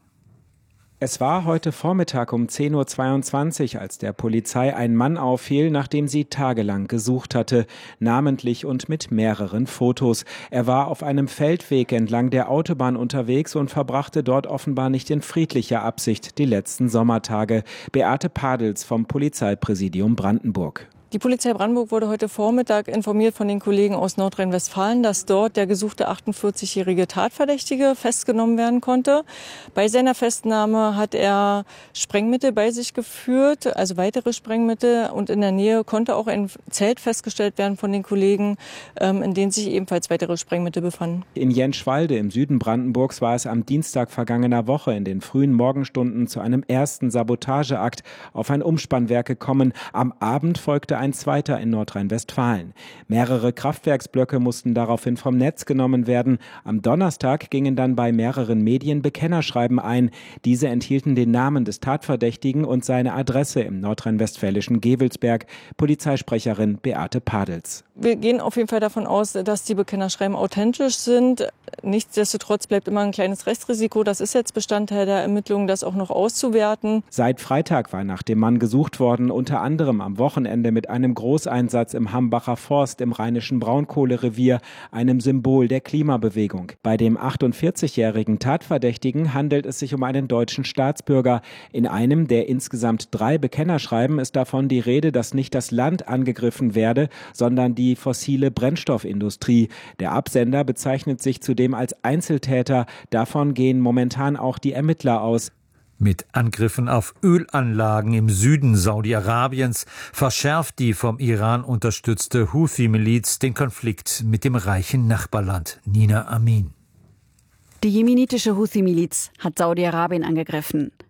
Speaker 22: Es war heute Vormittag um zehn Uhr zweiundzwanzig, als der Polizei ein Mann auffiel, nachdem sie tagelang gesucht hatte, namentlich und mit mehreren Fotos. Er war auf einem Feldweg entlang der Autobahn unterwegs und verbrachte dort offenbar nicht in friedlicher Absicht die letzten Sommertage. Beate Padels vom Polizeipräsidium Brandenburg.
Speaker 23: Die Polizei Brandenburg wurde heute Vormittag informiert von den Kollegen aus Nordrhein-Westfalen, dass dort der gesuchte achtundvierzigjährige Tatverdächtige festgenommen werden konnte. Bei seiner Festnahme hat er Sprengmittel bei sich geführt, also weitere Sprengmittel. Und in der Nähe konnte auch ein Zelt festgestellt werden von den Kollegen, in dem sich ebenfalls weitere Sprengmittel befanden.
Speaker 22: In Jenschwalde im Süden Brandenburgs war es am Dienstag vergangener Woche in den frühen Morgenstunden zu einem ersten Sabotageakt auf ein Umspannwerk gekommen. Am Abend folgte ein zweiter in Nordrhein-Westfalen. Mehrere Kraftwerksblöcke mussten daraufhin vom Netz genommen werden. Am Donnerstag gingen dann bei mehreren Medien Bekennerschreiben ein. Diese enthielten den Namen des Tatverdächtigen und seine Adresse im nordrhein-westfälischen Gevelsberg. Polizeisprecherin Beate Padels.
Speaker 23: Wir gehen auf jeden Fall davon aus, dass die Bekennerschreiben authentisch sind. Nichtsdestotrotz bleibt immer ein kleines Restrisiko. Das ist jetzt Bestandteil der Ermittlungen, das auch noch auszuwerten.
Speaker 22: Seit Freitag war nach dem Mann gesucht worden, unter anderem am Wochenende mit einem Großeinsatz im Hambacher Forst im rheinischen Braunkohlerevier, einem Symbol der Klimabewegung. Bei dem achtundvierzigjährigen Tatverdächtigen handelt es sich um einen deutschen Staatsbürger. In einem der insgesamt drei Bekennerschreiben ist davon die Rede, dass nicht das Land angegriffen werde, sondern die fossile Brennstoffindustrie. Der Absender bezeichnet sich zudem als Einzeltäter. Davon gehen momentan auch die Ermittler aus.
Speaker 3: Mit Angriffen auf Ölanlagen im Süden Saudi-Arabiens verschärft die vom Iran unterstützte Houthi-Miliz den Konflikt mit dem reichen Nachbarland. Nina Amin.
Speaker 24: Die jemenitische Houthi-Miliz hat Saudi-Arabien angegriffen.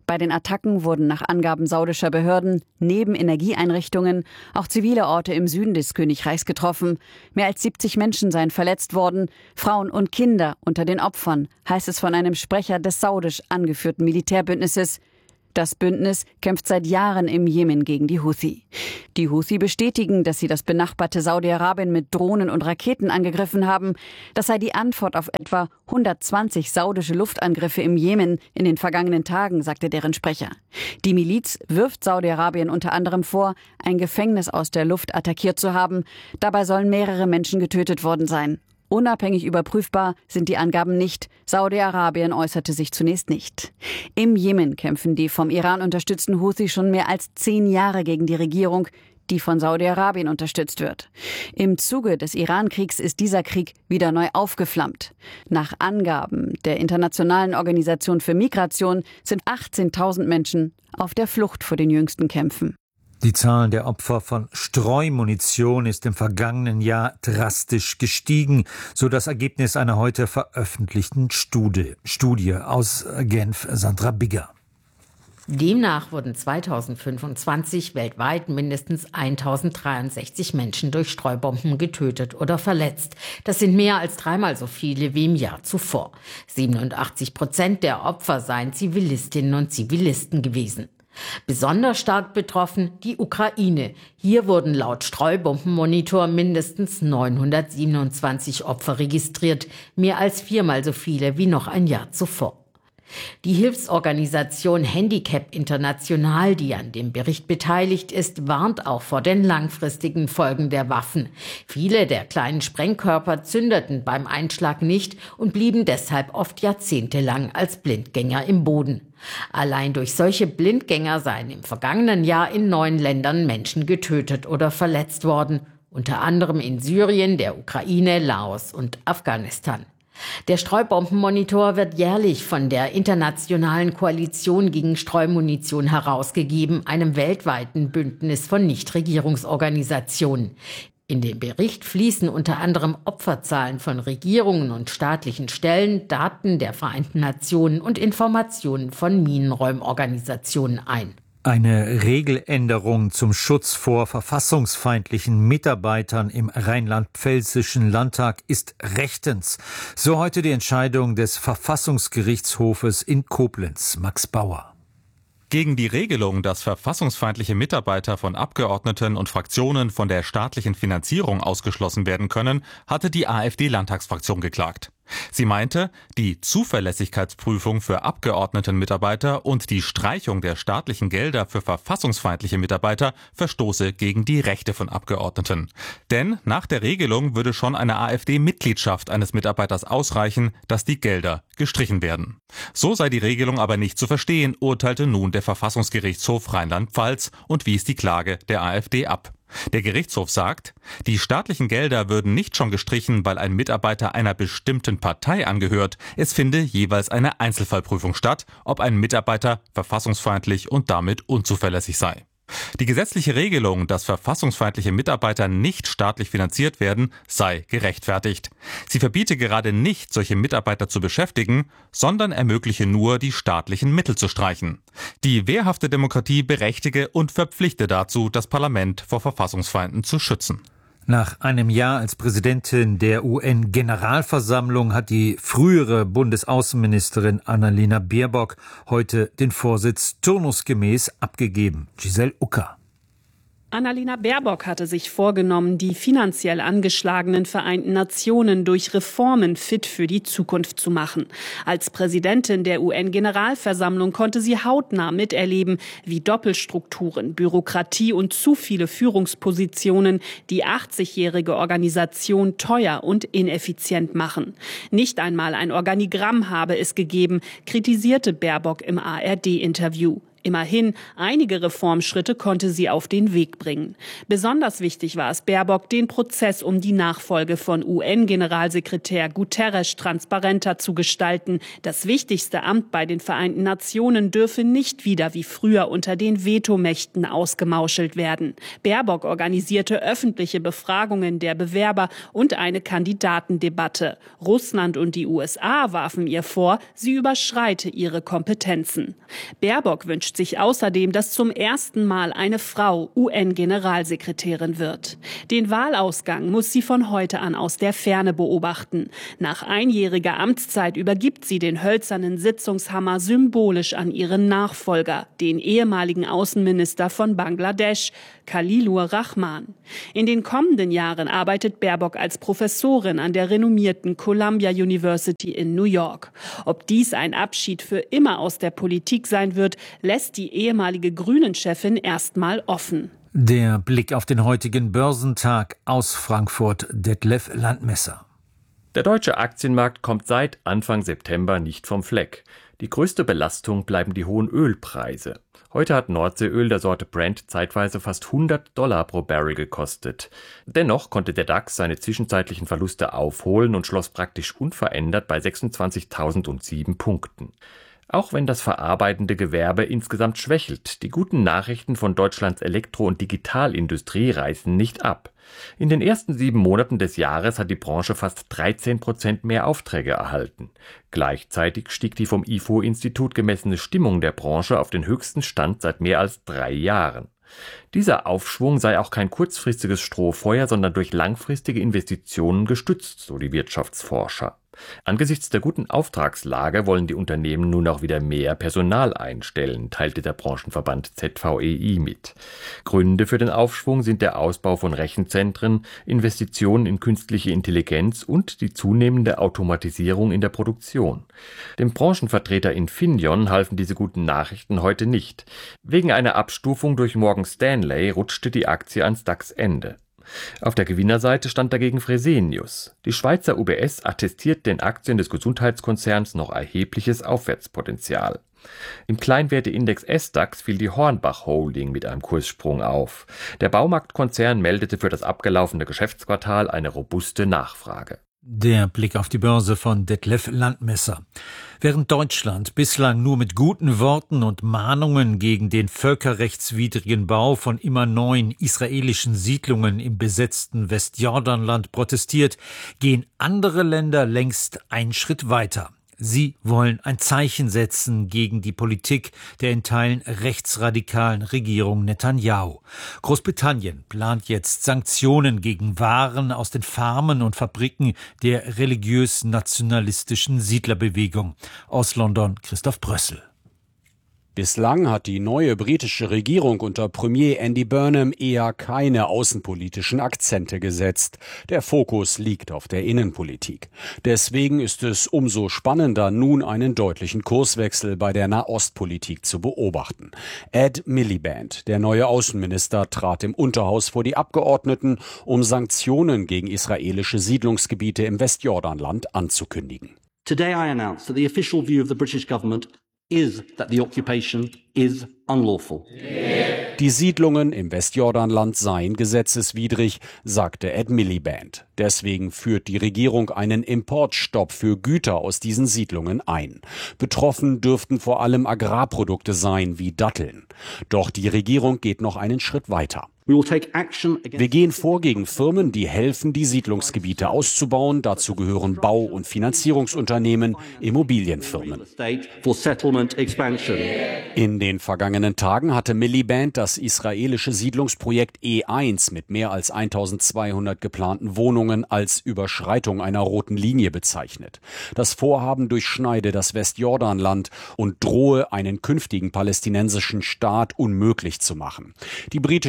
Speaker 1: Bei den Attacken wurden nach Angaben saudischer Behörden neben Energieeinrichtungen auch zivile Orte im Süden des Königreichs getroffen. Mehr als siebzig Menschen seien verletzt worden, Frauen und Kinder unter den Opfern, heißt es von einem Sprecher des saudisch angeführten Militärbündnisses. Das Bündnis kämpft seit Jahren im Jemen gegen die Houthi. Die Houthi bestätigen, dass sie das benachbarte Saudi-Arabien mit Drohnen und Raketen angegriffen haben. Das sei die Antwort auf etwa hundertzwanzig saudische Luftangriffe im Jemen in den vergangenen Tagen, sagte deren Sprecher. Die Miliz wirft Saudi-Arabien unter anderem vor, ein Gefängnis aus der Luft attackiert zu haben. Dabei sollen mehrere Menschen getötet worden sein. Unabhängig überprüfbar sind die Angaben nicht. Saudi-Arabien äußerte sich zunächst nicht. Im Jemen kämpfen die vom Iran unterstützten Houthi schon mehr als zehn Jahre gegen die Regierung, die von Saudi-Arabien unterstützt wird. Im Zuge des Iran-Kriegs ist dieser Krieg wieder neu aufgeflammt. Nach Angaben der Internationalen Organisation für Migration sind achtzehntausend Menschen auf der Flucht vor den jüngsten Kämpfen.
Speaker 3: Die Zahl der Opfer von Streumunition ist im vergangenen Jahr drastisch gestiegen, so das Ergebnis einer heute veröffentlichten Studie, Studie aus Genf. Sandra Bigger.
Speaker 2: Demnach wurden zweitausendfünfundzwanzig weltweit mindestens eintausenddreiundsechzig Menschen durch Streubomben getötet oder verletzt. Das sind mehr als dreimal so viele wie im Jahr zuvor. siebenundachtzig Prozent der Opfer seien Zivilistinnen und Zivilisten gewesen. Besonders stark betroffen die Ukraine. Hier wurden laut Streubombenmonitor mindestens neunhundertsiebenundzwanzig Opfer registriert, mehr als viermal so viele wie noch ein Jahr zuvor. Die Hilfsorganisation Handicap International, die an dem Bericht beteiligt ist, warnt auch vor den langfristigen Folgen der Waffen. Viele der kleinen Sprengkörper zündeten beim Einschlag nicht und blieben deshalb oft jahrzehntelang als Blindgänger im Boden. Allein durch solche Blindgänger seien im vergangenen Jahr in neun Ländern Menschen getötet oder verletzt worden, unter anderem in Syrien, der Ukraine, Laos und Afghanistan. Der Streubombenmonitor wird jährlich von der Internationalen Koalition gegen Streumunition herausgegeben, einem weltweiten Bündnis von Nichtregierungsorganisationen. In den Bericht fließen unter anderem Opferzahlen von Regierungen und staatlichen Stellen, Daten der Vereinten Nationen und Informationen von Minenräumorganisationen ein.
Speaker 3: Eine Regeländerung zum Schutz vor verfassungsfeindlichen Mitarbeitern im rheinland-pfälzischen Landtag ist rechtens. So heute die Entscheidung des Verfassungsgerichtshofes in Koblenz. Max Bauer.
Speaker 6: Gegen die Regelung, dass verfassungsfeindliche Mitarbeiter von Abgeordneten und Fraktionen von der staatlichen Finanzierung ausgeschlossen werden können, hatte die AfD-Landtagsfraktion geklagt. Sie meinte, die Zuverlässigkeitsprüfung für Abgeordnetenmitarbeiter und die Streichung der staatlichen Gelder für verfassungsfeindliche Mitarbeiter verstoße gegen die Rechte von Abgeordneten. Denn nach der Regelung würde schon eine AfD-Mitgliedschaft eines Mitarbeiters ausreichen, dass die Gelder gestrichen werden. So sei die Regelung aber nicht zu verstehen, urteilte nun der Verfassungsgerichtshof Rheinland-Pfalz und wies die Klage der AfD ab. Der Gerichtshof sagt, die staatlichen Gelder würden nicht schon gestrichen, weil ein Mitarbeiter einer bestimmten Partei angehört. Es finde jeweils eine Einzelfallprüfung statt, ob ein Mitarbeiter verfassungsfeindlich und damit unzuverlässig sei. Die gesetzliche Regelung, dass verfassungsfeindliche Mitarbeiter nicht staatlich finanziert werden, sei gerechtfertigt. Sie verbiete gerade nicht, solche Mitarbeiter zu beschäftigen, sondern ermögliche nur, die staatlichen Mittel zu streichen. Die wehrhafte Demokratie berechtige und verpflichte dazu, das Parlament vor Verfassungsfeinden zu schützen.
Speaker 3: Nach einem Jahr als Präsidentin der U N-Generalversammlung hat die frühere Bundesaußenministerin Annalena Baerbock heute den Vorsitz turnusgemäß abgegeben. Giselle Ucker.
Speaker 24: Annalena Baerbock hatte sich vorgenommen, die finanziell angeschlagenen Vereinten Nationen durch Reformen fit für die Zukunft zu machen. Als Präsidentin der U N-Generalversammlung konnte sie hautnah miterleben, wie Doppelstrukturen, Bürokratie und zu viele Führungspositionen die achtzigjährige Organisation teuer und ineffizient machen. Nicht einmal ein Organigramm habe es gegeben, kritisierte Baerbock im A R D-Interview. Immerhin, einige Reformschritte konnte sie auf den Weg bringen. Besonders wichtig war es Baerbock, den Prozess um die Nachfolge von U N-Generalsekretär Guterres transparenter zu gestalten. Das wichtigste Amt bei den Vereinten Nationen dürfe nicht wieder wie früher unter den Vetomächten ausgemauschelt werden. Baerbock organisierte öffentliche Befragungen der Bewerber und eine Kandidatendebatte. Russland und die U S A warfen ihr vor, sie überschreite ihre Kompetenzen. Baerbock wünscht sich außerdem, dass zum ersten Mal eine Frau U N-Generalsekretärin wird. Den Wahlausgang muss sie von heute an aus der Ferne beobachten. Nach einjähriger Amtszeit übergibt sie den hölzernen Sitzungshammer symbolisch an ihren Nachfolger, den ehemaligen Außenminister von Bangladesch, Khalilur Rahman. In den kommenden Jahren arbeitet Baerbock als Professorin an der renommierten Columbia University in New York. Ob dies ein Abschied für immer aus der Politik sein wird, lässt die ehemalige Grünen-Chefin erstmal offen.
Speaker 3: Der Blick auf den heutigen Börsentag aus Frankfurt, Detlef Landmesser.
Speaker 4: Der deutsche Aktienmarkt kommt seit Anfang September nicht vom Fleck. Die größte Belastung bleiben die hohen Ölpreise. Heute hat Nordseeöl der Sorte Brent zeitweise fast hundert Dollar pro Barrel gekostet. Dennoch konnte der DAX seine zwischenzeitlichen Verluste aufholen und schloss praktisch unverändert bei sechsundzwanzigtausendsieben Punkten. Auch wenn das verarbeitende Gewerbe insgesamt schwächelt, die guten Nachrichten von Deutschlands Elektro- und Digitalindustrie reißen nicht ab. In den ersten sieben Monaten des Jahres hat die Branche fast dreizehn Prozent mehr Aufträge erhalten. Gleichzeitig stieg die vom I F O-Institut gemessene Stimmung der Branche auf den höchsten Stand seit mehr als drei Jahren. Dieser Aufschwung sei auch kein kurzfristiges Strohfeuer, sondern durch langfristige Investitionen gestützt, so die Wirtschaftsforscher. Angesichts der guten Auftragslage wollen die Unternehmen nun auch wieder mehr Personal einstellen, teilte der Branchenverband Z V E I mit. Gründe für den Aufschwung sind der Ausbau von Rechenzentren, Investitionen in künstliche Intelligenz und die zunehmende Automatisierung in der Produktion. Dem Branchenvertreter Infineon halfen diese guten Nachrichten heute nicht. Wegen einer Abstufung durch Morgan Stanley rutschte die Aktie ans DAX-Ende. Auf der Gewinnerseite stand dagegen Fresenius. Die Schweizer U B S attestiert den Aktien des Gesundheitskonzerns noch erhebliches Aufwärtspotenzial. Im Kleinwerteindex S DAX fiel die Hornbach Holding mit einem Kurssprung auf. Der Baumarktkonzern meldete für das abgelaufene Geschäftsquartal eine robuste Nachfrage.
Speaker 3: Der Blick auf die Börse von Detlef Landmesser. Während Deutschland bislang nur mit guten Worten und Mahnungen gegen den völkerrechtswidrigen Bau von immer neuen israelischen Siedlungen im besetzten Westjordanland protestiert, gehen andere Länder längst einen Schritt weiter. Sie wollen ein Zeichen setzen gegen die Politik der in Teilen rechtsradikalen Regierung Netanyahu. Großbritannien plant jetzt Sanktionen gegen Waren aus den Farmen und Fabriken der religiös-nationalistischen Siedlerbewegung. Aus London Christoph Brössel.
Speaker 5: Bislang hat die neue britische Regierung unter Premier Andy Burnham eher keine außenpolitischen Akzente gesetzt. Der Fokus liegt auf der Innenpolitik. Deswegen ist es umso spannender, nun einen deutlichen Kurswechsel bei der Nahostpolitik zu beobachten. Ed Miliband, der neue Außenminister, trat im Unterhaus vor die Abgeordneten, um Sanktionen gegen israelische Siedlungsgebiete im Westjordanland anzukündigen.
Speaker 7: Today I announce that the official view of the British government is that the occupation is unlawful.
Speaker 5: Die Siedlungen im Westjordanland seien gesetzeswidrig, sagte Ed Miliband. Deswegen führt die Regierung einen Importstopp für Güter aus diesen Siedlungen ein. Betroffen dürften vor allem Agrarprodukte sein wie Datteln. Doch die Regierung geht noch einen Schritt weiter. Wir gehen vor gegen Firmen, die helfen, die Siedlungsgebiete auszubauen. Dazu gehören Bau- und Finanzierungsunternehmen, Immobilienfirmen. In den vergangenen Tagen hatte Miliband das israelische Siedlungsprojekt E eins mit mehr als eintausendzweihundert geplanten Wohnungen als Überschreitung einer roten Linie bezeichnet. Das Vorhaben durchschneide das Westjordanland und drohe, einen künftigen palästinensischen Staat unmöglich zu machen. Die britische Regierung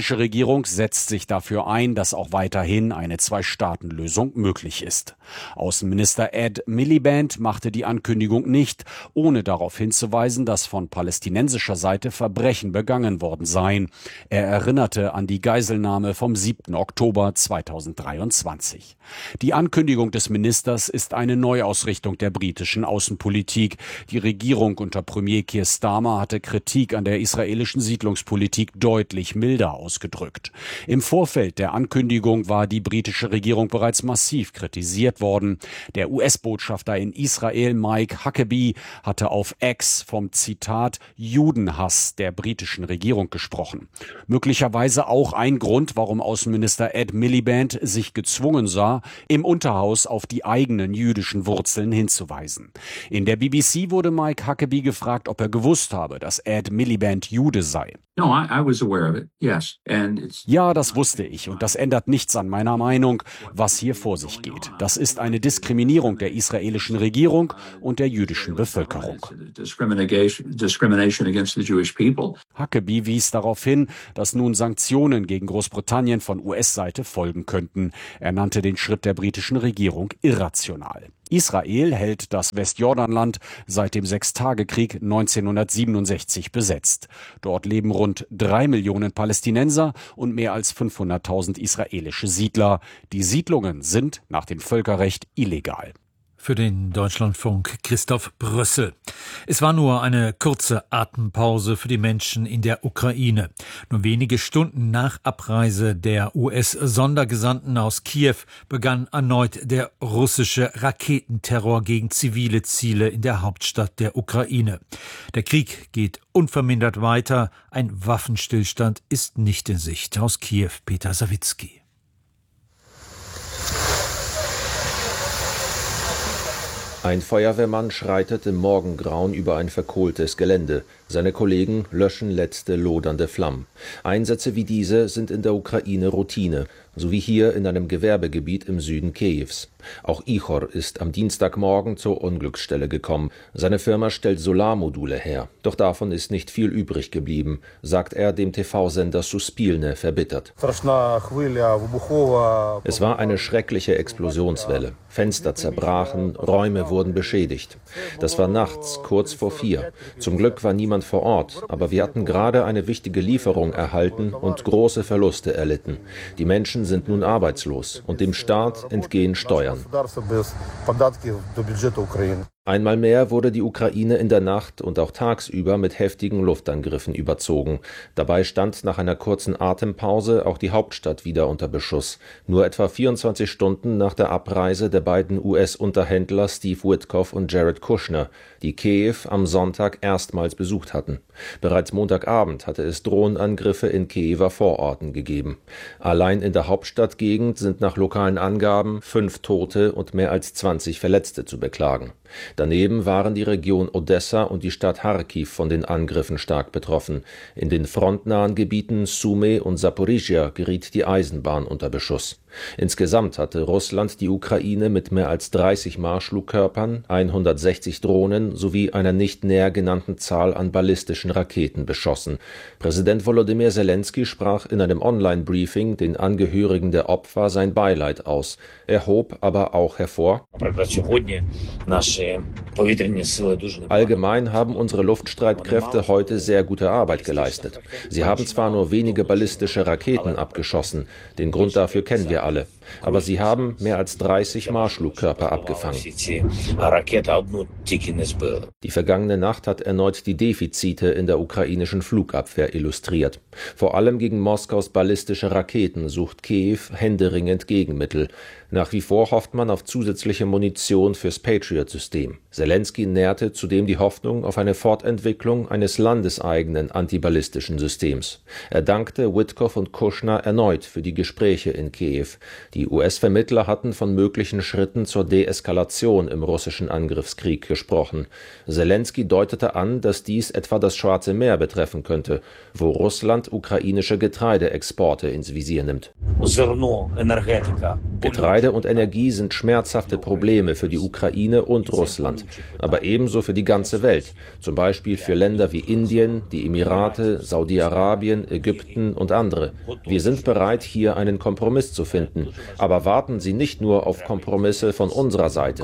Speaker 5: Regierung setzt sich dafür ein, dass auch weiterhin eine Zwei-Staaten-Lösung möglich ist. Außenminister Ed Miliband machte die Ankündigung nicht, ohne darauf hinzuweisen, dass von palästinensischer Seite Verbrechen begangen worden seien. Er erinnerte an die Geiselnahme vom siebten Oktober zweitausenddreiundzwanzig. Die Ankündigung des Ministers ist eine Neuausrichtung der britischen Außenpolitik. Die Regierung unter Premier Keir Starmer hatte Kritik an der israelischen Siedlungspolitik deutlich milder ausgedrückt. Im Vorfeld der Ankündigung war die britische Regierung bereits massiv kritisiert worden. Der U S-Botschafter in Israel, Mike Huckabee, hatte auf X vom Zitat Judenhass der britischen Regierung gesprochen. Möglicherweise auch ein Grund, warum Außenminister Ed Miliband sich gezwungen sah, im Unterhaus auf die eigenen jüdischen Wurzeln hinzuweisen. In der B B C wurde Mike Huckabee gefragt, ob er gewusst habe, dass Ed Miliband Jude sei.
Speaker 9: No, I, I was aware of it, yes. And it's
Speaker 5: Ja, das wusste ich und das ändert nichts an meiner Meinung, was hier vor sich geht. Das ist eine Diskriminierung der israelischen Regierung und der jüdischen Bevölkerung.
Speaker 9: discrimination, discrimination against the Jewish people.
Speaker 5: Huckabee wies darauf hin, dass nun Sanktionen gegen Großbritannien von U S-Seite folgen könnten. Er nannte den Schritt der britischen Regierung irrational. Israel hält das Westjordanland seit dem Sechstagekrieg neunzehnhundertsiebenundsechzig besetzt. Dort leben rund drei Millionen Palästinenser und mehr als fünfhunderttausend israelische Siedler. Die Siedlungen sind nach dem Völkerrecht illegal.
Speaker 3: Für den Deutschlandfunk Christoph Brössel. Es war nur eine kurze Atempause für die Menschen in der Ukraine. Nur wenige Stunden nach Abreise der U S-Sondergesandten aus Kiew begann erneut der russische Raketenterror gegen zivile Ziele in der Hauptstadt der Ukraine. Der Krieg geht unvermindert weiter. Ein Waffenstillstand ist nicht in Sicht. Aus Kiew Peter Sawicki.
Speaker 10: Ein Feuerwehrmann schreitet im Morgengrauen über ein verkohltes Gelände. Seine Kollegen löschen letzte lodernde Flammen. Einsätze wie diese sind in der Ukraine Routine, so wie hier in einem Gewerbegebiet im Süden Kiews. Auch Ihor ist am Dienstagmorgen zur Unglücksstelle gekommen. Seine Firma stellt Solarmodule her. Doch davon ist nicht viel übrig geblieben, sagt er dem T V-Sender Suspilne verbittert. Es war eine schreckliche Explosionswelle. Fenster zerbrachen, Räume wurden beschädigt. Das war nachts, kurz vor vier. Zum Glück war niemand vor Ort, aber wir hatten gerade eine wichtige Lieferung erhalten und große Verluste erlitten. Die Menschen sind nun arbeitslos und dem Staat entgehen Steuern. Einmal mehr wurde die Ukraine in der Nacht und auch tagsüber mit heftigen Luftangriffen überzogen. Dabei stand nach einer kurzen Atempause auch die Hauptstadt wieder unter Beschuss. Nur etwa vierundzwanzig Stunden nach der Abreise der beiden U S-Unterhändler Steve Witkoff und Jared Kushner, die Kiew am Sonntag erstmals besucht hatten. Bereits Montagabend hatte es Drohnenangriffe in Kiewer Vororten gegeben. Allein in der Hauptstadtgegend sind nach lokalen Angaben fünf Tote und mehr als zwanzig Verletzte zu beklagen. Daneben waren die Region Odessa und die Stadt Charkiw von den Angriffen stark betroffen. In den frontnahen Gebieten Sumy und Saporizhia geriet die Eisenbahn unter Beschuss. Insgesamt hatte Russland die Ukraine mit mehr als dreißig Marschflugkörpern, hundertsechzig Drohnen sowie einer nicht näher genannten Zahl an ballistischen Raketen beschossen. Präsident Volodymyr Zelensky sprach in einem Online-Briefing den Angehörigen der Opfer sein Beileid aus. Er hob aber auch hervor: Allgemein haben unsere Luftstreitkräfte heute sehr gute Arbeit geleistet. Sie haben zwar nur wenige ballistische Raketen abgeschossen, den Grund dafür kennen wir alle, aber sie haben mehr als dreißig Marschflugkörper abgefangen. Die vergangene Nacht hat erneut die Defizite in der ukrainischen Flugabwehr illustriert. Vor allem gegen Moskaus ballistische Raketen sucht Kiew händeringend Gegenmittel. Nach wie vor hofft man auf zusätzliche Munition fürs Patriot-System. Zelensky nährte zudem die Hoffnung auf eine Fortentwicklung eines landeseigenen antiballistischen Systems. Er dankte Witkoff und Kushner erneut für die Gespräche in Kiew. Die Die U S-Vermittler hatten von möglichen Schritten zur Deeskalation im russischen Angriffskrieg gesprochen. Selenskyj deutete an, dass dies etwa das Schwarze Meer betreffen könnte, wo Russland ukrainische Getreideexporte ins Visier nimmt. Getreide und Energie sind schmerzhafte Probleme für die Ukraine und Russland, aber ebenso für die ganze Welt, zum Beispiel für Länder wie Indien, die Emirate, Saudi-Arabien, Ägypten und andere. Wir sind bereit, hier einen Kompromiss zu finden. Aber warten Sie nicht nur auf Kompromisse von unserer Seite.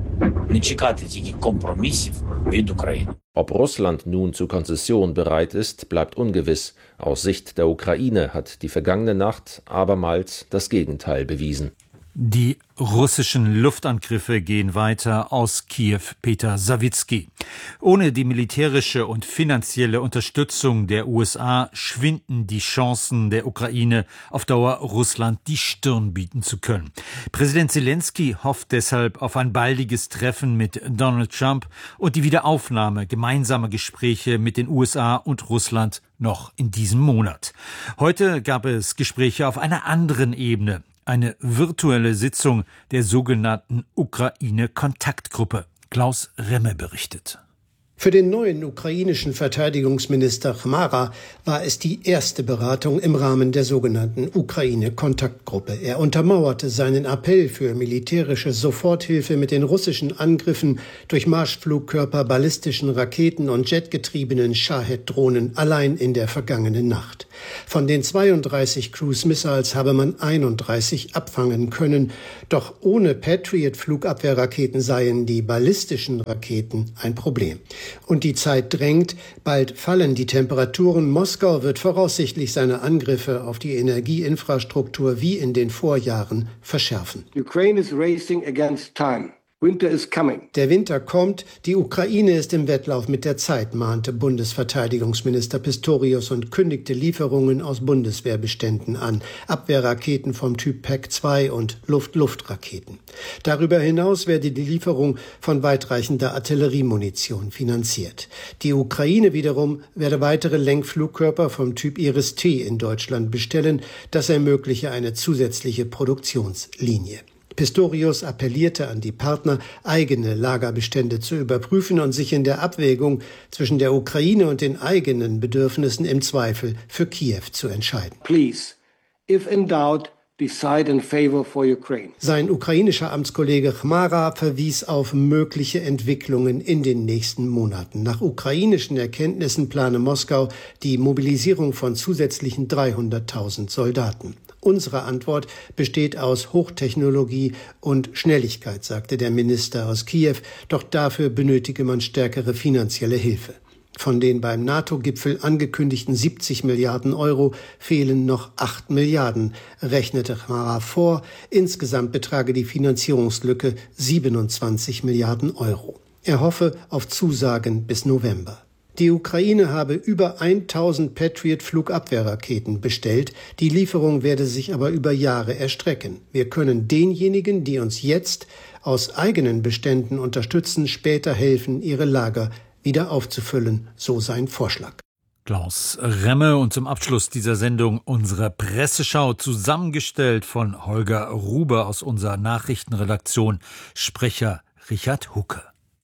Speaker 10: Ob Russland nun zu Konzession bereit ist, bleibt ungewiss. Aus Sicht der Ukraine hat die vergangene Nacht abermals das Gegenteil bewiesen.
Speaker 3: Die russischen Luftangriffe gehen weiter aus Kiew. Peter Sawicki. Ohne die militärische und finanzielle Unterstützung der U S A schwinden die Chancen der Ukraine, auf Dauer Russland die Stirn bieten zu können. Präsident Selenskyj hofft deshalb auf ein baldiges Treffen mit Donald Trump und die Wiederaufnahme gemeinsamer Gespräche mit den U S A und Russland noch in diesem Monat. Heute gab es Gespräche auf einer anderen Ebene. Eine virtuelle Sitzung der sogenannten Ukraine-Kontaktgruppe. Klaus Remme berichtet.
Speaker 8: Für den neuen ukrainischen Verteidigungsminister Chmara war es die erste Beratung im Rahmen der sogenannten Ukraine-Kontaktgruppe. Er untermauerte seinen Appell für militärische Soforthilfe mit den russischen Angriffen durch Marschflugkörper, ballistischen Raketen und jetgetriebenen Shahed-Drohnen allein in der vergangenen Nacht. Von den zweiunddreißig Cruise Missiles habe man einunddreißig abfangen können. Doch ohne Patriot-Flugabwehrraketen seien die ballistischen Raketen ein Problem. Und die Zeit drängt, bald fallen die Temperaturen. Moskau wird voraussichtlich seine Angriffe auf die Energieinfrastruktur wie in den Vorjahren verschärfen.
Speaker 11: Ukraine is racing against time. Winter is coming.
Speaker 8: Der Winter kommt, die Ukraine ist im Wettlauf mit der Zeit, mahnte Bundesverteidigungsminister Pistorius und kündigte Lieferungen aus Bundeswehrbeständen an, Abwehrraketen vom Typ P A C zwei und Luft-Luft-Raketen. Darüber hinaus werde die Lieferung von weitreichender Artilleriemunition finanziert. Die Ukraine wiederum werde weitere Lenkflugkörper vom Typ Iris-T in Deutschland bestellen, das ermögliche eine zusätzliche Produktionslinie. Pistorius appellierte an die Partner, eigene Lagerbestände zu überprüfen und sich in der Abwägung zwischen der Ukraine und den eigenen Bedürfnissen im Zweifel für Kiew zu entscheiden.
Speaker 11: Please, if in doubt, decide in favor for Ukraine.
Speaker 8: Sein ukrainischer Amtskollege Chmara verwies auf mögliche Entwicklungen in den nächsten Monaten. Nach ukrainischen Erkenntnissen plane Moskau die Mobilisierung von zusätzlichen dreihunderttausend Soldaten. Unsere Antwort besteht aus Hochtechnologie und Schnelligkeit, sagte der Minister aus Kiew. Doch dafür benötige man stärkere finanzielle Hilfe. Von den beim NATO-Gipfel angekündigten siebzig Milliarden Euro fehlen noch acht Milliarden, rechnete Chmara vor. Insgesamt betrage die Finanzierungslücke siebenundzwanzig Milliarden Euro. Er hoffe auf Zusagen bis November. Die Ukraine habe über tausend Patriot-Flugabwehrraketen bestellt. Die Lieferung werde sich aber über Jahre erstrecken. Wir können denjenigen, die uns jetzt aus eigenen Beständen unterstützen, später helfen, ihre Lager wieder aufzufüllen, so sein Vorschlag.
Speaker 3: Klaus Remme und zum Abschluss dieser Sendung unsere Presseschau, zusammengestellt von Holger Ruber aus unserer Nachrichtenredaktion, Sprecher Richard Hucke.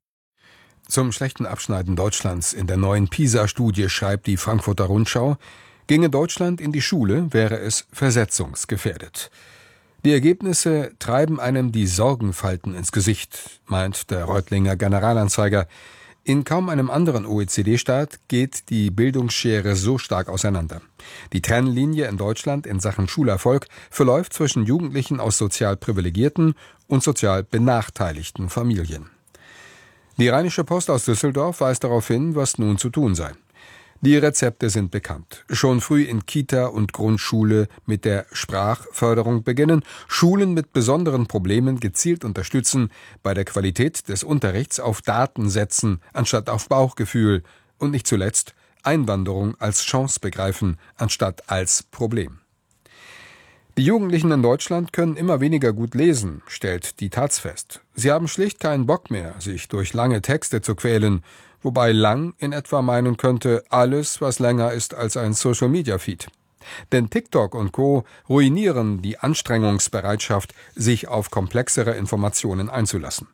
Speaker 12: Zum schlechten Abschneiden Deutschlands in der neuen PISA-Studie schreibt die Frankfurter Rundschau, ginge Deutschland in die Schule, wäre es versetzungsgefährdet. Die Ergebnisse treiben einem die Sorgenfalten ins Gesicht, meint der Reutlinger Generalanzeiger. In kaum einem anderen O E C D-Staat geht die Bildungsschere so stark auseinander. Die Trennlinie in Deutschland in Sachen Schulerfolg verläuft zwischen Jugendlichen aus sozial privilegierten und sozial benachteiligten Familien. Die Rheinische Post aus Düsseldorf weist darauf hin, was nun zu tun sei. Die Rezepte sind bekannt. Schon früh in Kita und Grundschule mit der Sprachförderung beginnen, Schulen mit besonderen Problemen gezielt unterstützen, bei der Qualität des Unterrichts auf Daten setzen, anstatt auf Bauchgefühl und nicht zuletzt Einwanderung als Chance begreifen, anstatt als Problem. Die Jugendlichen in Deutschland können immer weniger gut lesen, stellt die Taz fest. Sie haben schlicht keinen Bock mehr, sich durch lange Texte zu quälen, wobei lang in etwa meinen könnte, alles, was länger ist als ein Social-Media-Feed. Denn TikTok und Co. ruinieren die Anstrengungsbereitschaft, sich auf komplexere Informationen einzulassen.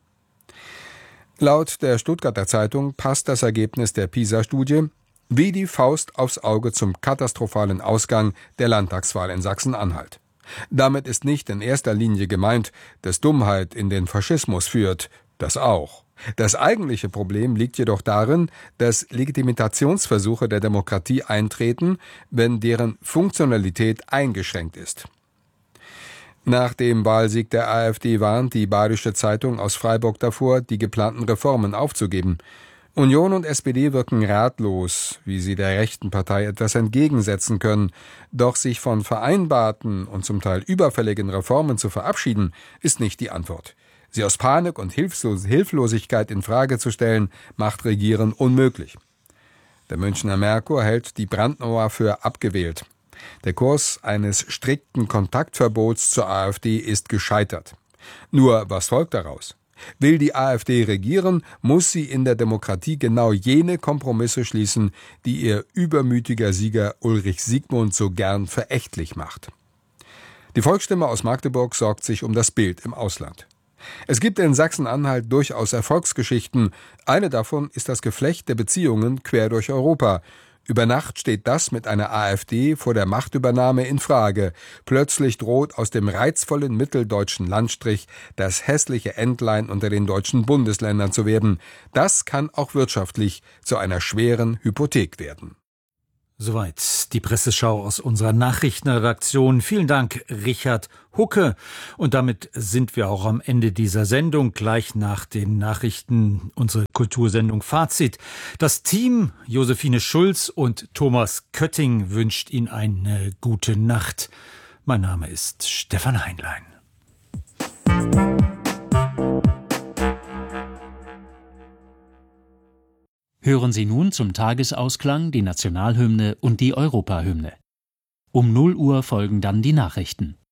Speaker 12: Laut der Stuttgarter Zeitung passt das Ergebnis der PISA-Studie wie die Faust aufs Auge zum katastrophalen Ausgang der Landtagswahl in Sachsen-Anhalt. Damit ist nicht in erster Linie gemeint, dass Dummheit in den Faschismus führt, das auch. Das eigentliche Problem liegt jedoch darin, dass Legitimationsversuche der Demokratie eintreten, wenn deren Funktionalität eingeschränkt ist. Nach dem Wahlsieg der AfD warnt die Badische Zeitung aus Freiburg davor, die geplanten Reformen aufzugeben. Union und S P D wirken ratlos, wie sie der rechten Partei etwas entgegensetzen können. Doch sich von vereinbarten und zum Teil überfälligen Reformen zu verabschieden, ist nicht die Antwort. Sie aus Panik und Hilflos- Hilflosigkeit in Frage zu stellen, macht Regieren unmöglich. Der Münchner Merkur hält die Brandmauer für abgewählt. Der Kurs eines strikten Kontaktverbots zur AfD ist gescheitert. Nur was folgt daraus? Will die AfD regieren, muss sie in der Demokratie genau jene Kompromisse schließen, die ihr übermütiger Sieger Ulrich Siegmund so gern verächtlich macht. Die Volksstimme aus Magdeburg sorgt sich um das Bild im Ausland. Es gibt in Sachsen-Anhalt durchaus Erfolgsgeschichten. Eine davon ist das Geflecht der Beziehungen quer durch Europa. Über Nacht steht das mit einer AfD vor der Machtübernahme in Frage. Plötzlich droht aus dem reizvollen mitteldeutschen Landstrich das hässliche Entlein unter den deutschen Bundesländern zu werden. Das kann auch wirtschaftlich zu einer schweren Hypothek werden.
Speaker 3: Soweit die Presseschau aus unserer Nachrichtenredaktion. Vielen Dank, Richard Hucke. Und damit sind wir auch am Ende dieser Sendung. Gleich nach den Nachrichten unsere Kultursendung Fazit. Das Team Josephine Schulz und Thomas Kötting wünscht Ihnen eine gute Nacht. Mein Name ist Stefan Heinlein.
Speaker 13: Hören Sie nun zum Tagesausklang die Nationalhymne und die Europahymne. Um null Uhr folgen dann die Nachrichten.